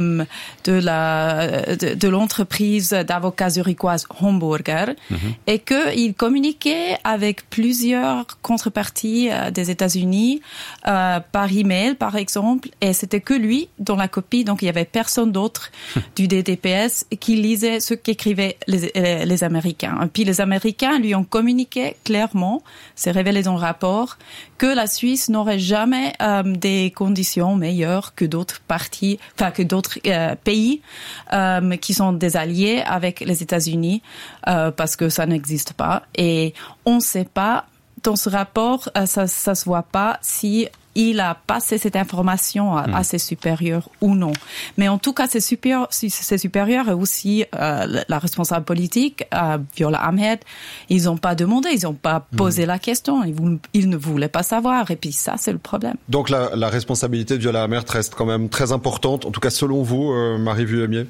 l'entreprise d'avocats zurichoise Homburger, et qu'il communiquait avec plusieurs contreparties des États-Unis par email, par exemple, et c'était que lui dans la copie, donc il y avait personne d'autre du DDPS qui lisait ce qu'écrivaient les Américains. Et puis les Américains lui ont communiqué clairement, c'est révélé dans le rapport, que la Suisse n'aurait jamais des conditions meilleures que d'autres parties, que d'autres pays qui sont des alliés avec les États-Unis, parce que ça n'existe pas. Et on ne sait pas, dans ce rapport, ça se voit pas si il a passé cette information à ses supérieurs ou non. Mais en tout cas, ses supérieurs et aussi la responsable politique, Viola Amherd, ils n'ont pas demandé, ils n'ont pas posé la question, ils ne voulaient pas savoir. Et puis ça, c'est le problème. Donc la responsabilité de Viola Amherd reste quand même très importante, en tout cas selon vous, Marie Vuillemier.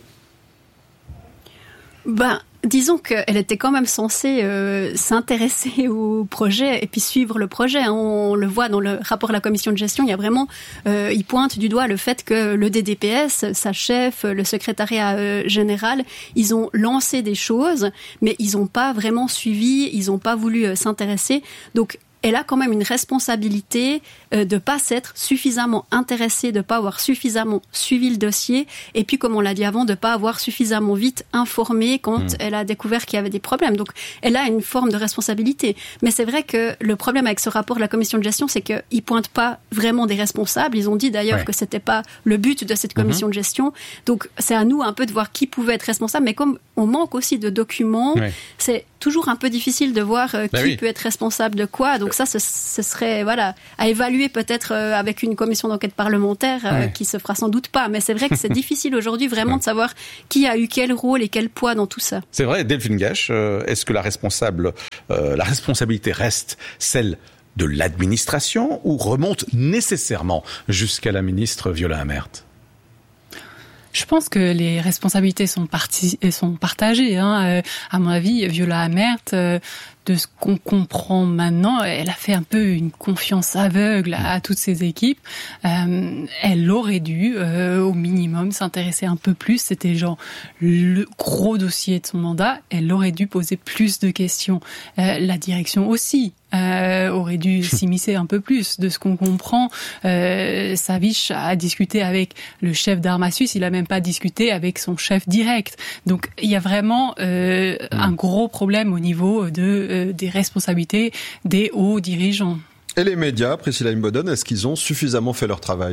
Disons qu'elle était quand même censée s'intéresser au projet et puis suivre le projet. On le voit dans le rapport de la commission de gestion, il y a vraiment, il pointe du doigt le fait que le DDPS, sa chef, le secrétariat général, ils ont lancé des choses, mais ils n'ont pas vraiment suivi, ils n'ont pas voulu s'intéresser. Donc elle a quand même une responsabilité de pas s'être suffisamment intéressée, de pas avoir suffisamment suivi le dossier, et puis comme on l'a dit avant, de pas avoir suffisamment vite informé quand elle a découvert qu'il y avait des problèmes. Donc elle a une forme de responsabilité. Mais c'est vrai que le problème avec ce rapport de la commission de gestion, c'est qu'ils pointent pas vraiment des responsables. Ils ont dit d'ailleurs que c'était pas le but de cette commission de gestion. Donc c'est à nous un peu de voir qui pouvait être responsable. Mais comme on manque aussi de documents, c'est toujours un peu difficile de voir qui peut être responsable de quoi. Donc ça, ce serait à évaluer peut-être avec une commission d'enquête parlementaire qui se fera sans doute pas. Mais c'est vrai que c'est difficile aujourd'hui vraiment de savoir qui a eu quel rôle et quel poids dans tout ça. C'est vrai, Delphine Gache, est-ce que la responsabilité reste celle de l'administration ou remonte nécessairement jusqu'à la ministre Viola Amherd ? Je pense que les responsabilités sont partagées. À mon avis, Viola Amherd, de ce qu'on comprend maintenant, elle a fait un peu une confiance aveugle à toutes ses équipes. Elle aurait dû, au minimum, s'intéresser un peu plus. C'était genre le gros dossier de son mandat. Elle aurait dû poser plus de questions. La direction aussi aurait dû s'immiscer un peu plus. De ce qu'on comprend, Savic a discuté avec le chef d'Arma Suisse. Il a même pas discuté avec son chef direct. Donc il y a vraiment un gros problème au niveau des responsabilités des hauts dirigeants. Et les médias, Priscilla Imboden, est-ce qu'ils ont suffisamment fait leur travail ?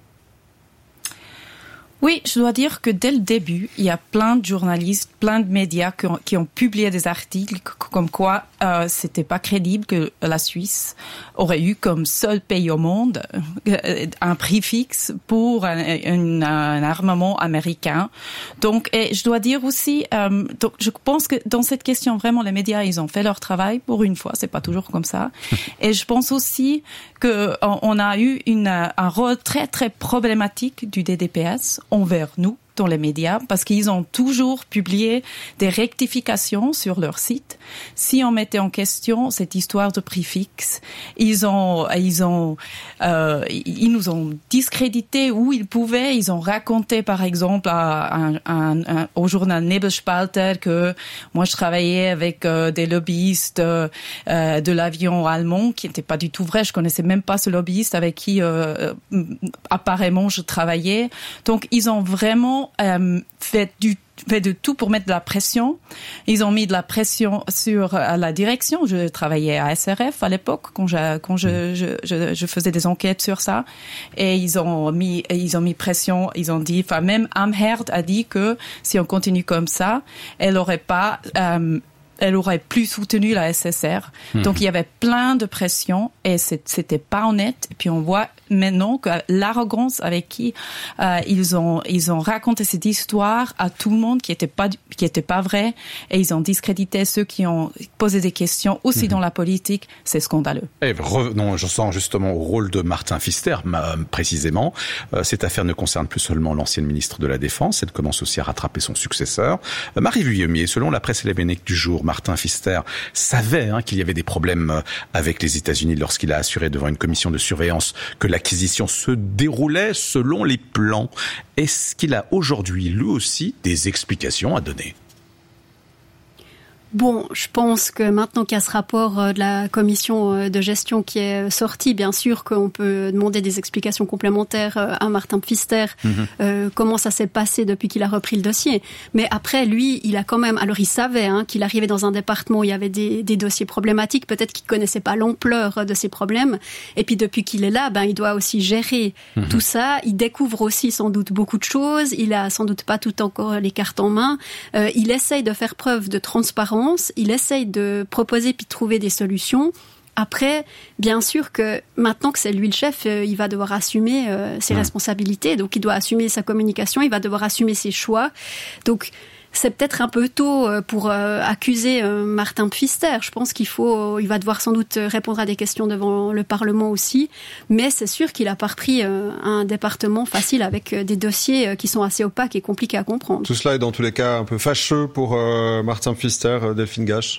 Oui, je dois dire que dès le début, il y a plein de journalistes, plein de médias qui ont publié des articles comme quoi c'était pas crédible que la Suisse aurait eu comme seul pays au monde un prix fixe pour un armement américain. Donc, et je dois dire aussi, donc je pense que dans cette question vraiment les médias ils ont fait leur travail pour une fois, c'est pas toujours comme ça. Et je pense aussi que on a eu un rôle très très problématique du DDPS envers nous dans les médias parce qu'ils ont toujours publié des rectifications sur leur site. Si on mettait en question cette histoire de prix fixe, ils nous ont discrédité où ils pouvaient. Ils ont raconté, par exemple, au journal Nebelspalter que moi je travaillais avec des lobbyistes de l'avion allemand, qui n'était pas du tout vrai. Je connaissais même pas ce lobbyiste avec qui apparemment je travaillais. Donc ils ont vraiment fait de tout pour mettre de la pression. Ils ont mis de la pression sur la direction. Je travaillais à SRF à l'époque quand je faisais des enquêtes sur ça. Et ils ont mis pression. Ils ont dit, enfin même Amherd a dit que si on continue comme ça, elle aurait plus soutenu la SSR. Donc il y avait plein de pression et c'était pas honnête. Et puis on voit maintenant que l'arrogance avec qui ils ont raconté cette histoire à tout le monde qui était pas vrai, et ils ont discrédité ceux qui ont posé des questions aussi dans la politique, c'est scandaleux. Et revenons, je sens justement au rôle de Martin Pfister précisément. Cette affaire ne concerne plus seulement l'ancienne ministre de la Défense, elle commence aussi à rattraper son successeur. Marie Vuillemier, selon la presse hellébénique du jour, Martin Pfister savait qu'il y avait des problèmes avec les États-Unis lorsqu'il a assuré devant une commission de surveillance que l'acquisition se déroulait selon les plans. Est-ce qu'il a aujourd'hui, lui aussi, des explications à donner ? Bon, je pense que maintenant qu'il y a ce rapport de la commission de gestion qui est sorti, bien sûr qu'on peut demander des explications complémentaires à Martin Pfister, comment ça s'est passé depuis qu'il a repris le dossier. Mais après, lui, il a quand même, alors il savait qu'il arrivait dans un département où il y avait des dossiers problématiques, peut-être qu'il connaissait pas l'ampleur de ces problèmes. Et puis depuis qu'il est là, il doit aussi gérer tout ça. Il découvre aussi sans doute beaucoup de choses. Il a sans doute pas tout encore les cartes en main. Il essaye de faire preuve de transparence. Il essaye de proposer puis de trouver des solutions. Après, bien sûr que maintenant que c'est lui le chef, il va devoir assumer ses responsabilités. Donc, il doit assumer sa communication, il va devoir assumer ses choix. Donc, c'est peut-être un peu tôt pour accuser Martin Pfister. Je pense il va devoir sans doute répondre à des questions devant le Parlement aussi. Mais c'est sûr qu'il a pas repris un département facile avec des dossiers qui sont assez opaques et compliqués à comprendre. Tout cela est dans tous les cas un peu fâcheux pour Martin Pfister, Delphine Gache.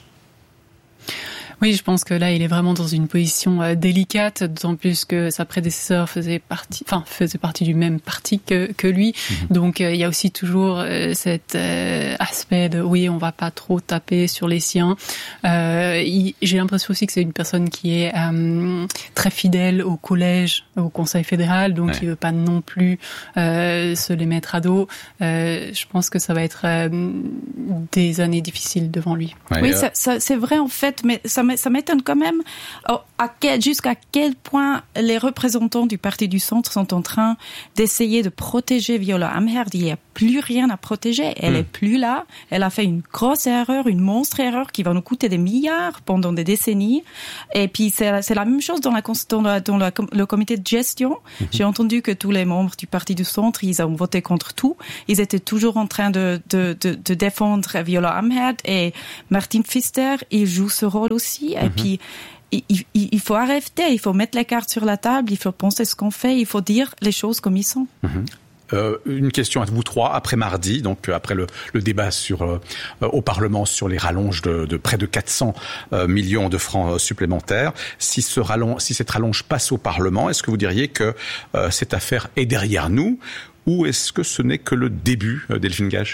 Oui, je pense que là, il est vraiment dans une position délicate, d'autant plus que sa prédécesseur faisait partie du même parti que lui. Donc, il y a aussi toujours cet aspect de oui, on va pas trop taper sur les siens. J'ai l'impression aussi que c'est une personne qui est très fidèle au collège, au Conseil fédéral, donc il veut pas non plus se les mettre à dos. Je pense que ça va être des années difficiles devant lui. Oui, ça, c'est vrai en fait, mais ça m'étonne quand même jusqu'à quel point les représentants du Parti du Centre sont en train d'essayer de protéger Viola Amherd. Il n'y a plus rien à protéger. Elle est plus là. Elle a fait une grosse erreur, une monstre erreur qui va nous coûter des milliards pendant des décennies. Et puis c'est la même chose dans le comité de gestion. J'ai entendu que tous les membres du Parti du Centre, ils ont voté contre tout. Ils étaient toujours en train de défendre Viola Amherd, et Martin Pfister, il joue ce rôle aussi. Et puis, il faut arrêter, il faut mettre les cartes sur la table, il faut penser ce qu'on fait, il faut dire les choses comme ils sont. Une question à vous trois, après mardi, donc après le débat au Parlement sur les rallonges de près de 400 millions de francs supplémentaires. Si cette rallonge passe au Parlement, est-ce que vous diriez que cette affaire est derrière nous, ou est-ce que ce n'est que le début, Delphine Gache ?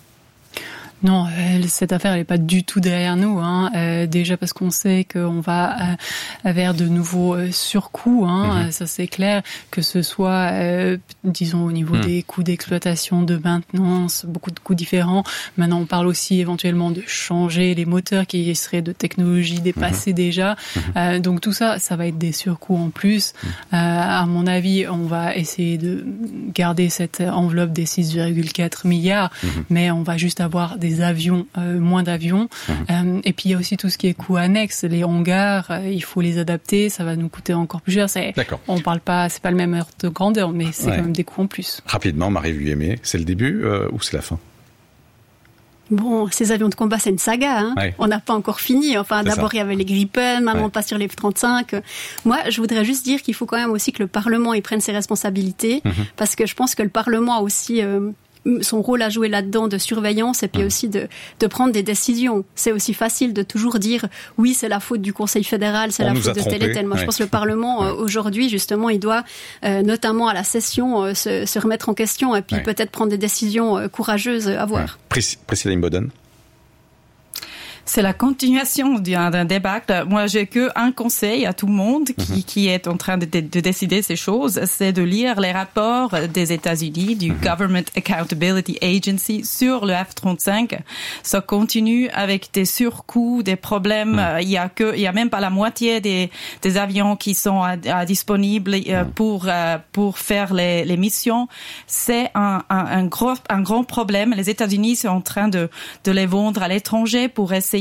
Non, cette affaire, elle est pas du tout derrière nous. Déjà parce qu'on sait qu'on va vers de nouveaux surcoûts. Ça c'est clair. Que ce soit, disons, au niveau des coûts d'exploitation, de maintenance, beaucoup de coûts différents. Maintenant, on parle aussi éventuellement de changer les moteurs qui seraient de technologie dépassée déjà. Donc tout ça, ça va être des surcoûts en plus. À mon avis, on va essayer de garder cette enveloppe des 6,4 milliards, mais on va juste avoir des avions, moins d'avions. Et puis il y a aussi tout ce qui est coûts annexes, les hangars, il faut les adapter, ça va nous coûter encore plus cher. On parle pas, c'est pas le même ordre de grandeur, mais c'est quand même des coûts en plus. Rapidement, Marie Vuillemé, c'est le début ou c'est la fin ? Bon, ces avions de combat, c'est une saga. On n'a pas encore fini. Enfin, d'abord, il y avait les Gripen, maintenant on passe sur les F-35. Moi, je voudrais juste dire qu'il faut quand même aussi que le Parlement y prenne ses responsabilités, parce que je pense que le Parlement a aussi son rôle à jouer là-dedans de surveillance, et puis aussi de prendre des décisions. C'est aussi facile de toujours dire oui, c'est la faute du Conseil fédéral, c'est la faute de tel et tel. Moi, je pense que le Parlement aujourd'hui, justement, il doit notamment à la session se remettre en question, et puis peut-être prendre des décisions courageuses à voir. Priscilla Imboden. C'est la continuation d'un débat. Moi, j'ai que un conseil à tout le monde qui est en train de décider ces choses, c'est de lire les rapports des États-Unis, du Government Accountability Agency sur le F-35. Ça continue avec des surcoûts, des problèmes. Il y a même pas la moitié des avions qui sont disponibles pour faire les missions. C'est un grand problème. Les États-Unis sont en train de les vendre à l'étranger pour essayer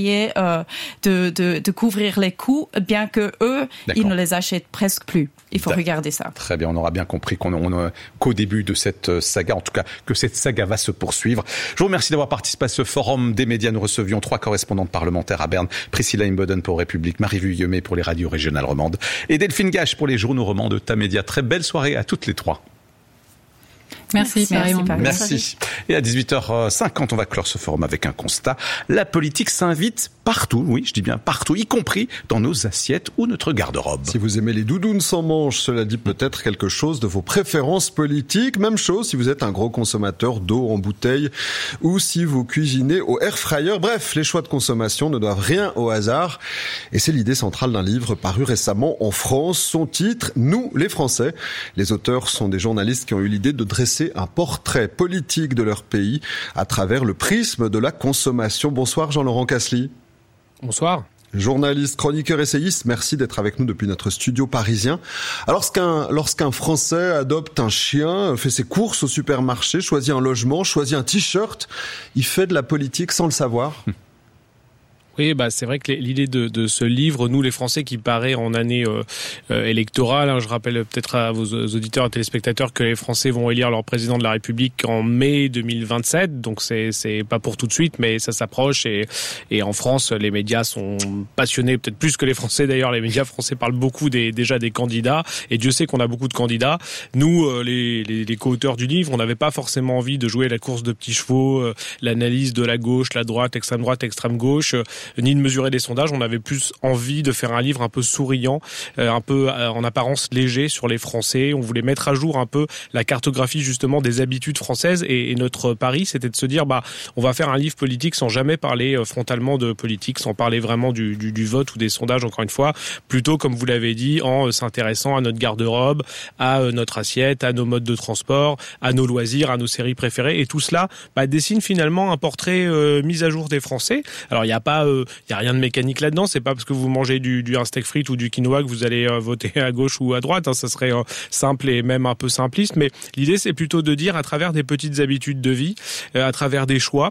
de couvrir les coûts, bien que eux, ils ne les achètent presque plus. Il faut regarder ça. Très bien, on aura bien compris qu'au début de cette saga, en tout cas, que cette saga va se poursuivre. Je vous remercie d'avoir participé à ce forum des médias. Nous recevions 3 correspondantes parlementaires à Berne. Priscilla Imboden pour République, Marie Vuillemé pour les radios régionales romandes et Delphine Gache pour les journaux romans de Tamedia. Très belle soirée à toutes les 3. Merci. Merci. Et à 18h50, on va clore ce forum avec un constat. La politique s'invite partout, oui, je dis bien partout, y compris dans nos assiettes ou notre garde-robe. Si vous aimez les doudounes sans manches, cela dit peut-être quelque chose de vos préférences politiques. Même chose si vous êtes un gros consommateur d'eau en bouteille ou si vous cuisinez au air fryer. Bref, les choix de consommation ne doivent rien au hasard. Et c'est l'idée centrale d'un livre paru récemment en France. Son titre, Nous, les Français. Les auteurs sont des journalistes qui ont eu l'idée de dresser un portrait politique de leur pays à travers le prisme de la consommation. Bonsoir Jean-Laurent Casely. Bonsoir. Journaliste, chroniqueur, essayiste, merci d'être avec nous depuis notre studio parisien. Alors, lorsqu'un Français adopte un chien, fait ses courses au supermarché, choisit un logement, choisit un t-shirt, il fait de la politique sans le savoir. Oui, c'est vrai que l'idée de ce livre, nous les Français, qui paraît en année électorale, je rappelle peut-être à vos auditeurs et téléspectateurs que les Français vont élire leur président de la République en mai 2027, donc c'est pas pour tout de suite, mais ça s'approche et en France, les médias sont passionnés, peut-être plus que les Français d'ailleurs. Les médias français parlent beaucoup déjà des candidats, et Dieu sait qu'on a beaucoup de candidats. Nous, les co-auteurs du livre, on n'avait pas forcément envie de jouer la course de petits chevaux, l'analyse de la gauche, la droite, extrême gauche, ni de mesurer des sondages. On avait plus envie de faire un livre un peu souriant, un peu en apparence léger sur les Français. On voulait mettre à jour un peu la cartographie justement des habitudes françaises, et notre pari, c'était de se dire on va faire un livre politique sans jamais parler frontalement de politique, sans parler vraiment du vote ou des sondages, encore une fois, plutôt comme vous l'avez dit, en s'intéressant à notre garde-robe, à notre assiette, à nos modes de transport, à nos loisirs, à nos séries préférées, et tout cela dessine finalement un portrait mis à jour des Français. Alors il y a rien de mécanique là-dedans, c'est pas parce que vous mangez du un steak frites ou du quinoa que vous allez voter à gauche ou à droite, ça serait simple et même un peu simpliste, mais l'idée c'est plutôt de dire à travers des petites habitudes de vie, à travers des choix,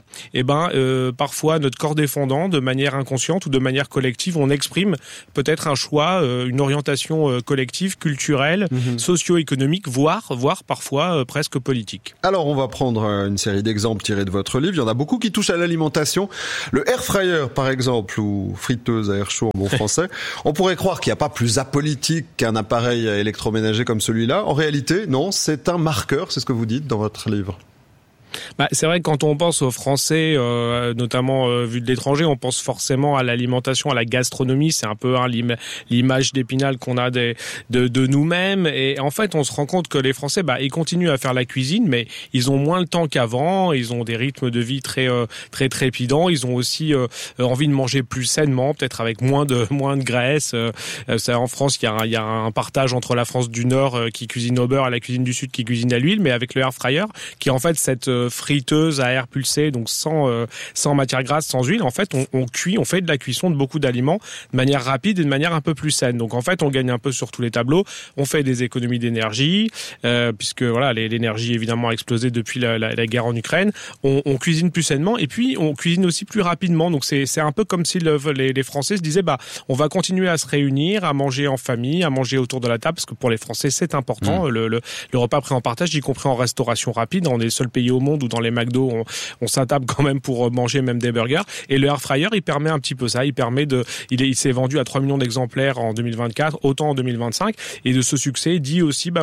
parfois notre corps défendant, de manière inconsciente ou de manière collective, on exprime peut-être un choix, une orientation collective, culturelle, socio-économique, voire parfois presque politique. Alors on va prendre une série d'exemples tirés de votre livre. Il y en a beaucoup qui touchent à l'alimentation. Le air fryer par exemple, ou friteuse à air chaud en bon français. On pourrait croire qu'il n'y a pas plus apolitique qu'un appareil électroménager comme celui-là. En réalité, non, c'est un marqueur, c'est ce que vous dites dans votre livre. C'est vrai que quand on pense aux Français, notamment vu de l'étranger, on pense forcément à l'alimentation, à la gastronomie. C'est un peu l'image d'Épinal qu'on a de nous-mêmes. Et en fait, on se rend compte que les Français, ils continuent à faire la cuisine, mais ils ont moins le temps qu'avant. Ils ont des rythmes de vie très trépidants. Ils ont aussi envie de manger plus sainement, peut-être avec moins de graisse. En France, il y a un partage entre la France du Nord qui cuisine au beurre et la cuisine du Sud qui cuisine à l'huile, mais avec le air fryer, qui est en fait cette friteuse à air pulsé, donc sans matière grasse, sans huile. En fait, on cuit, on fait de la cuisson de beaucoup d'aliments de manière rapide et de manière un peu plus saine. Donc en fait, on gagne un peu sur tous les tableaux. On fait des économies d'énergie, puisque l'énergie évidemment a explosé depuis la guerre en Ukraine. On cuisine plus sainement, et puis on cuisine aussi plus rapidement. Donc c'est un peu comme si les Français se disaient on va continuer à se réunir, à manger en famille, à manger autour de la table, parce que pour les Français c'est important. Le repas pris en partage, y compris en restauration rapide. On est le seul pays au monde où dans les McDo on s'attable quand même pour manger même des burgers, et le air fryer il permet un petit peu ça, il s'est vendu à 3 millions d'exemplaires en 2024, autant en 2025, et de ce succès dit aussi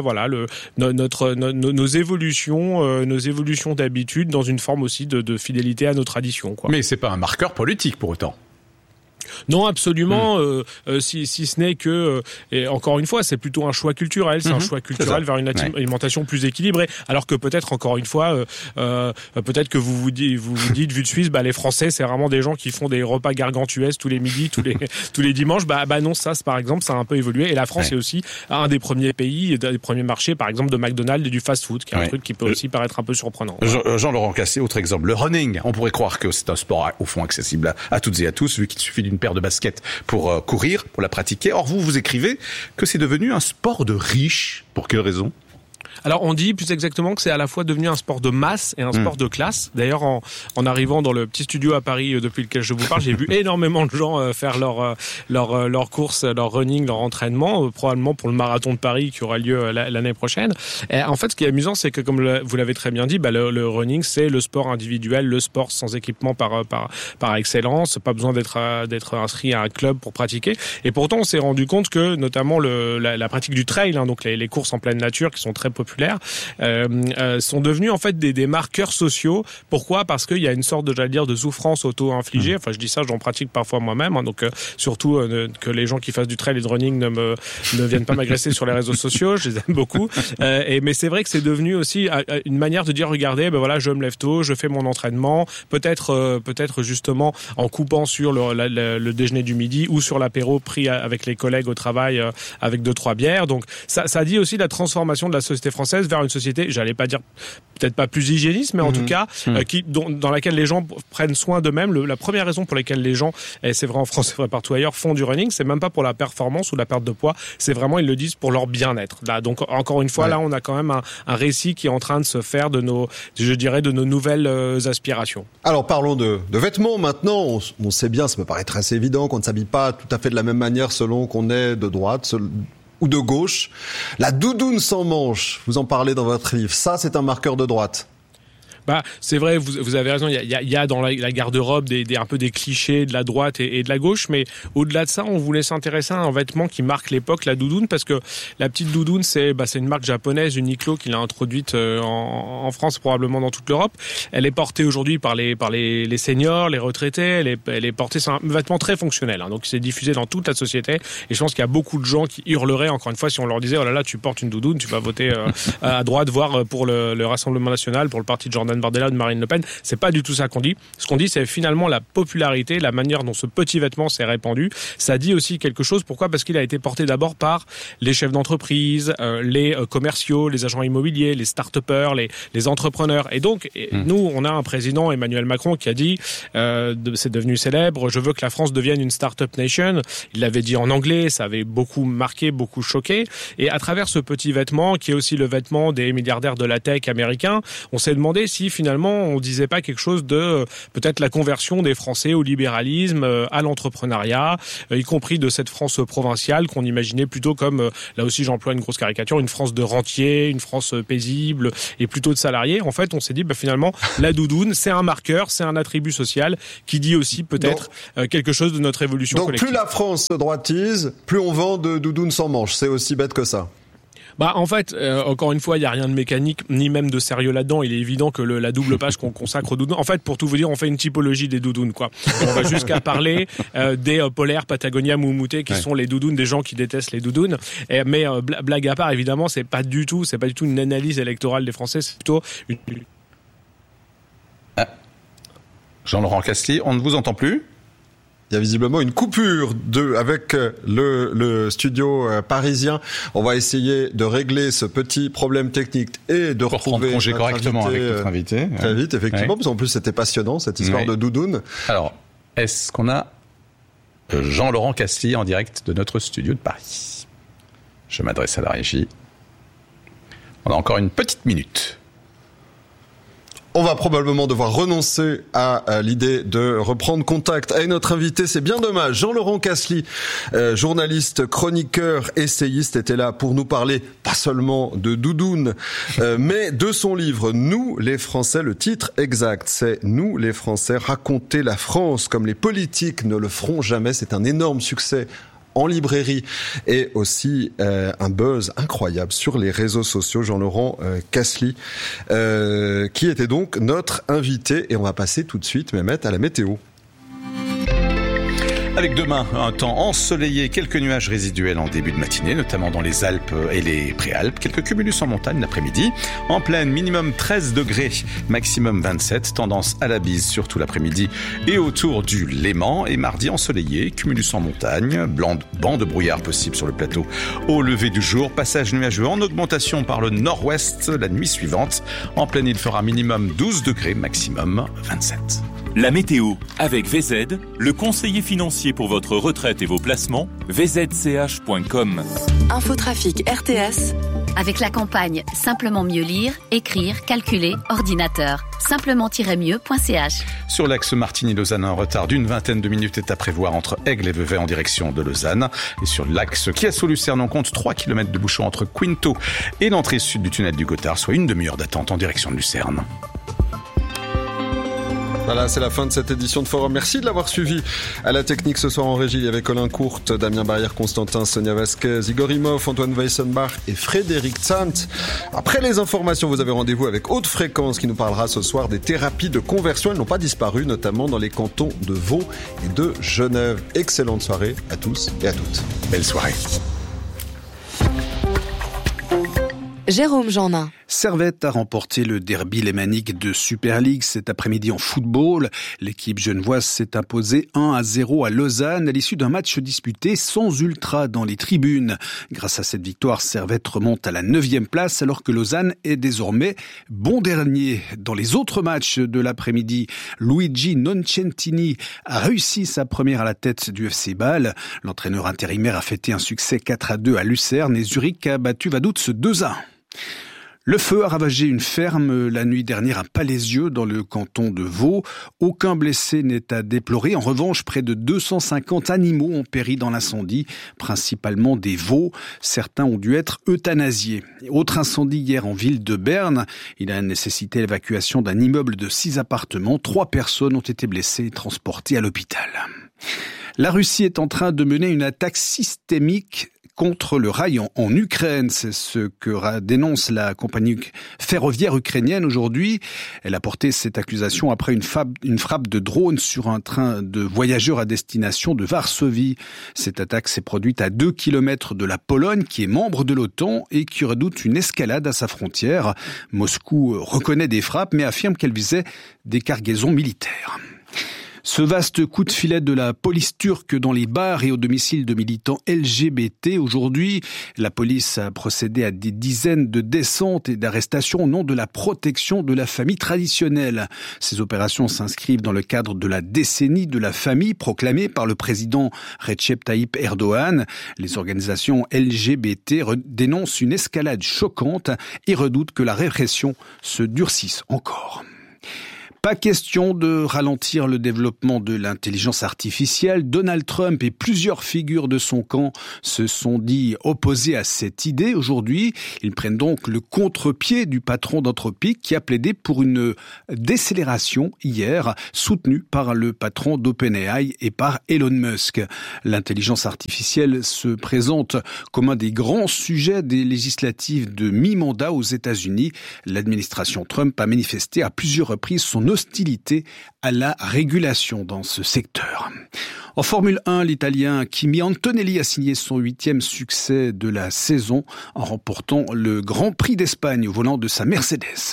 nos évolutions d'habitude dans une forme aussi de fidélité à nos traditions, quoi. Mais c'est pas un marqueur politique pour autant. Non, absolument. Si ce n'est que, et encore une fois, c'est plutôt un choix culturel. C'est un choix culturel vers une alimentation plus équilibrée. Alors que peut-être, encore une fois, peut-être que vous dites, vu de Suisse, les Français, c'est vraiment des gens qui font des repas gargantuesques tous les midis, tous les dimanches. Non, ça, par exemple, ça a un peu évolué. Et la France est aussi un des premiers pays, des premiers marchés, par exemple, de McDonald's et du fast-food, qui est un truc qui peut aussi paraître un peu surprenant. Jean-Laurent Cassé, autre exemple, le running. On pourrait croire que c'est un sport au fond accessible à toutes et à tous, vu qu'il suffit d'une paire de baskets pour courir, pour la pratiquer. Or, vous écrivez que c'est devenu un sport de riches. Pour quelle raison ? Alors on dit plus exactement que c'est à la fois devenu un sport de masse et un sport de classe. D'ailleurs en arrivant dans le petit studio à Paris depuis lequel je vous parle, j'ai vu énormément de gens faire leur course, leur running, leur entraînement, probablement pour le marathon de Paris qui aura lieu l'année prochaine. Et en fait, ce qui est amusant, c'est que comme vous l'avez très bien dit, le running c'est le sport individuel, le sport sans équipement par excellence, pas besoin d'être inscrit à un club pour pratiquer. Et pourtant, on s'est rendu compte que notamment la pratique du trail, donc les courses en pleine nature qui sont très populaires, sont devenus en fait des marqueurs sociaux. Pourquoi ? Parce qu'il y a une sorte de souffrance auto-infligée. Enfin, je dis ça, j'en pratique parfois moi-même. Donc surtout que les gens qui fassent du trail et de running ne viennent pas m'agresser sur les réseaux sociaux. Je les aime beaucoup. Mais c'est vrai que c'est devenu aussi une manière de dire, regardez, je me lève tôt, je fais mon entraînement. Peut-être justement en coupant sur le déjeuner du midi ou sur l'apéro pris avec les collègues au travail avec 2-3 bières. Donc ça dit aussi la transformation de la société française française vers une société, j'allais pas dire peut-être pas plus hygiéniste, mais en tout cas dans laquelle les gens prennent soin d'eux-mêmes. La première raison pour laquelle les gens, et c'est vrai en France, c'est vrai partout ailleurs, font du running, c'est même pas pour la performance ou la perte de poids, c'est vraiment, ils le disent, pour leur bien-être. Là, donc encore une fois, là on a quand même un récit qui est en train de se faire de nos nouvelles aspirations. Alors parlons de vêtements maintenant. On sait bien, ça me paraît très évident qu'on ne s'habille pas tout à fait de la même manière selon qu'on est de droite ou de gauche. La doudoune sans manches, vous en parlez dans votre livre, ça c'est un marqueur de droite. C'est vrai, vous avez raison. Il y a dans la garde-robe un peu des clichés de la droite et de la gauche, mais au-delà de ça, on voulait s'intéresser à un vêtement qui marque l'époque, la doudoune, parce que la petite doudoune, c'est une marque japonaise, Uniqlo, qui l'a introduite en France, probablement dans toute l'Europe. Elle est portée aujourd'hui par les seniors, les retraités. Elle est portée, c'est un vêtement très fonctionnel, donc c'est diffusé dans toute la société. Et je pense qu'il y a beaucoup de gens qui hurleraient, encore une fois, si on leur disait oh là là, tu portes une doudoune, tu vas voter à droite, voire pour le Rassemblement national, pour le parti de Jordan Bardella, de Marine Le Pen. C'est pas du tout ça qu'on dit. Ce qu'on dit, c'est finalement la popularité, la manière dont ce petit vêtement s'est répandu. Ça dit aussi quelque chose. Pourquoi ? Parce qu'il a été porté d'abord par les chefs d'entreprise, les commerciaux, les agents immobiliers, les start-upers, les entrepreneurs. Et donc, nous, on a un président, Emmanuel Macron, qui a dit, c'est devenu célèbre, je veux que la France devienne une start-up nation. Il l'avait dit en anglais, ça avait beaucoup marqué, beaucoup choqué. Et à travers ce petit vêtement, qui est aussi le vêtement des milliardaires de la tech américains, on s'est demandé si finalement on disait pas quelque chose de peut-être la conversion des Français au libéralisme, à l'entrepreneuriat, y compris de cette France provinciale qu'on imaginait plutôt comme, là aussi j'emploie une grosse caricature, une France de rentiers, une France paisible et plutôt de salariés. En fait, on s'est dit finalement la doudoune, c'est un marqueur, c'est un attribut social qui dit aussi peut-être quelque chose de notre évolution collective. Donc plus la France se droitise, plus on vend de doudounes sans manches. C'est aussi bête que ça. En fait, encore une fois, il y a rien de mécanique ni même de sérieux là-dedans. Il est évident que la double page qu'on consacre aux doudounes. En fait, pour tout vous dire, on fait une typologie des doudounes, quoi. Et on va jusqu'à parler des polaires Patagonia Moumoutées qui sont les doudounes des gens qui détestent les doudounes. Mais blague à part, évidemment, c'est pas du tout une analyse électorale des Français. C'est plutôt une... Jean-Laurent Casly, on ne vous entend plus. Il y a visiblement une coupure avec le studio parisien. On va essayer de régler ce petit problème technique et de retrouver congé correctement avec notre invité. Très vite, effectivement, parce qu'en plus c'était passionnant cette histoire de doudoune. Alors, est-ce qu'on a Jean-Laurent Casly en direct de notre studio de Paris ? Je m'adresse à la régie. On a encore une petite minute. On va probablement devoir renoncer à l'idée de reprendre contact avec notre invité. C'est bien dommage. Jean-Laurent Casly, journaliste, chroniqueur, essayiste, était là pour nous parler pas seulement de doudoune, mais de son livre « Nous, les Français ». Le titre exact, c'est « Nous, les Français, raconter la France comme les politiques ne le feront jamais ». C'est un énorme succès en librairie et aussi un buzz incroyable sur les réseaux sociaux. Jean-Laurent Casly, qui était donc notre invité. Et on va passer tout de suite, Mehmet, à la météo. Avec demain, un temps ensoleillé, quelques nuages résiduels en début de matinée, notamment dans les Alpes et les Préalpes, quelques cumulus en montagne l'après-midi. En plaine, minimum 13 degrés, maximum 27, tendance à la bise surtout l'après-midi et autour du Léman. Et mardi ensoleillé, cumulus en montagne, banc de brouillard possible sur le plateau au lever du jour, passage nuageux en augmentation par le nord-ouest la nuit suivante. En pleine, il fera minimum 12 degrés, maximum 27. La météo avec VZ, le conseiller financier pour votre retraite et vos placements, vzch.com. Infotrafic RTS. Avec la campagne Simplement mieux lire, écrire, calculer, ordinateur. Simplement-mieux.ch. Sur l'axe Martigny-Lausanne, un retard d'une vingtaine de minutes est à prévoir entre Aigle et Vevey en direction de Lausanne. Et sur l'axe Chiasso-Lucerne, on compte 3 km de bouchons entre Quinto et l'entrée sud du tunnel du Gothard, soit une demi-heure d'attente en direction de Lucerne. Voilà, c'est la fin de cette édition de Forum. Merci de l'avoir suivi. À la technique ce soir en régie, il y avait Colin Courte, Damien Barrière, Constantin, Sonia Vasquez, Igor Imhoff, Antoine Weissenbach et Frédéric Zandt. Après les informations, vous avez rendez-vous avec Haute Fréquence qui nous parlera ce soir des thérapies de conversion. Elles n'ont pas disparu, notamment dans les cantons de Vaud et de Genève. Excellente soirée à tous et à toutes. Belle soirée. Jérôme Jeannin. Servette a remporté le derby lémanique de Super League cet après-midi en football. L'équipe genevoise s'est imposée 1-0 à Lausanne à l'issue d'un match disputé sans ultra dans les tribunes. Grâce à cette victoire, Servette remonte à la 9e place alors que Lausanne est désormais bon dernier. Dans les autres matchs de l'après-midi, Luigi Noncentini a réussi sa première à la tête du FC Bâle. L'entraîneur intérimaire a fêté un succès 4-2 à Lucerne et Zurich a battu Vaduz 2-1. Le feu a ravagé une ferme la nuit dernière à Palaisieux dans le canton de Vaud. Aucun blessé n'est à déplorer. En revanche, près de 250 animaux ont péri dans l'incendie, principalement des veaux. Certains ont dû être euthanasiés. Autre incendie hier en ville de Berne. Il a nécessité l'évacuation d'un immeuble de 6 appartements. 3 personnes ont été blessées et transportées à l'hôpital. La Russie est en train de mener une attaque systémique contre le rail en Ukraine. C'est ce que dénonce la compagnie ferroviaire ukrainienne aujourd'hui. Elle a porté cette accusation après une frappe de drone sur un train de voyageurs à destination de Varsovie. Cette attaque s'est produite à 2 kilomètres de la Pologne, qui est membre de l'OTAN et qui redoute une escalade à sa frontière. Moscou reconnaît des frappes mais affirme qu'elle visait des cargaisons militaires. Ce vaste coup de filet de la police turque dans les bars et au domicile de militants LGBT. Aujourd'hui, la police a procédé à des dizaines de descentes et d'arrestations au nom de la protection de la famille traditionnelle. Ces opérations s'inscrivent dans le cadre de la décennie de la famille proclamée par le président Recep Tayyip Erdogan. Les organisations LGBT dénoncent une escalade choquante et redoutent que la répression se durcisse encore. Pas question de ralentir le développement de l'intelligence artificielle. Donald Trump et plusieurs figures de son camp se sont dit opposés à cette idée. Aujourd'hui, ils prennent donc le contre-pied du patron d'Anthropic qui a plaidé pour une décélération hier, soutenue par le patron d'OpenAI et par Elon Musk. L'intelligence artificielle se présente comme un des grands sujets des législatives de mi-mandat aux États-Unis. L'administration Trump a manifesté à plusieurs reprises son hostilité à la régulation dans ce secteur. En Formule 1, l'Italien Kimi Antonelli a signé son 8e succès de la saison en remportant le Grand Prix d'Espagne au volant de sa Mercedes.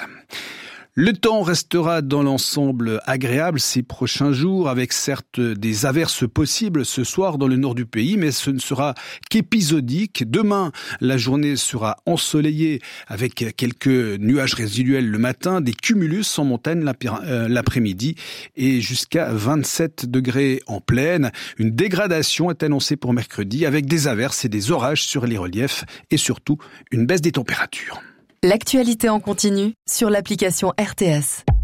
Le temps restera dans l'ensemble agréable ces prochains jours, avec certes des averses possibles ce soir dans le nord du pays, mais ce ne sera qu'épisodique. Demain, la journée sera ensoleillée avec quelques nuages résiduels le matin, des cumulus en montagne l'après-midi et jusqu'à 27 degrés en plaine. Une dégradation est annoncée pour mercredi avec des averses et des orages sur les reliefs et surtout une baisse des températures. L'actualité en continu sur l'application RTS.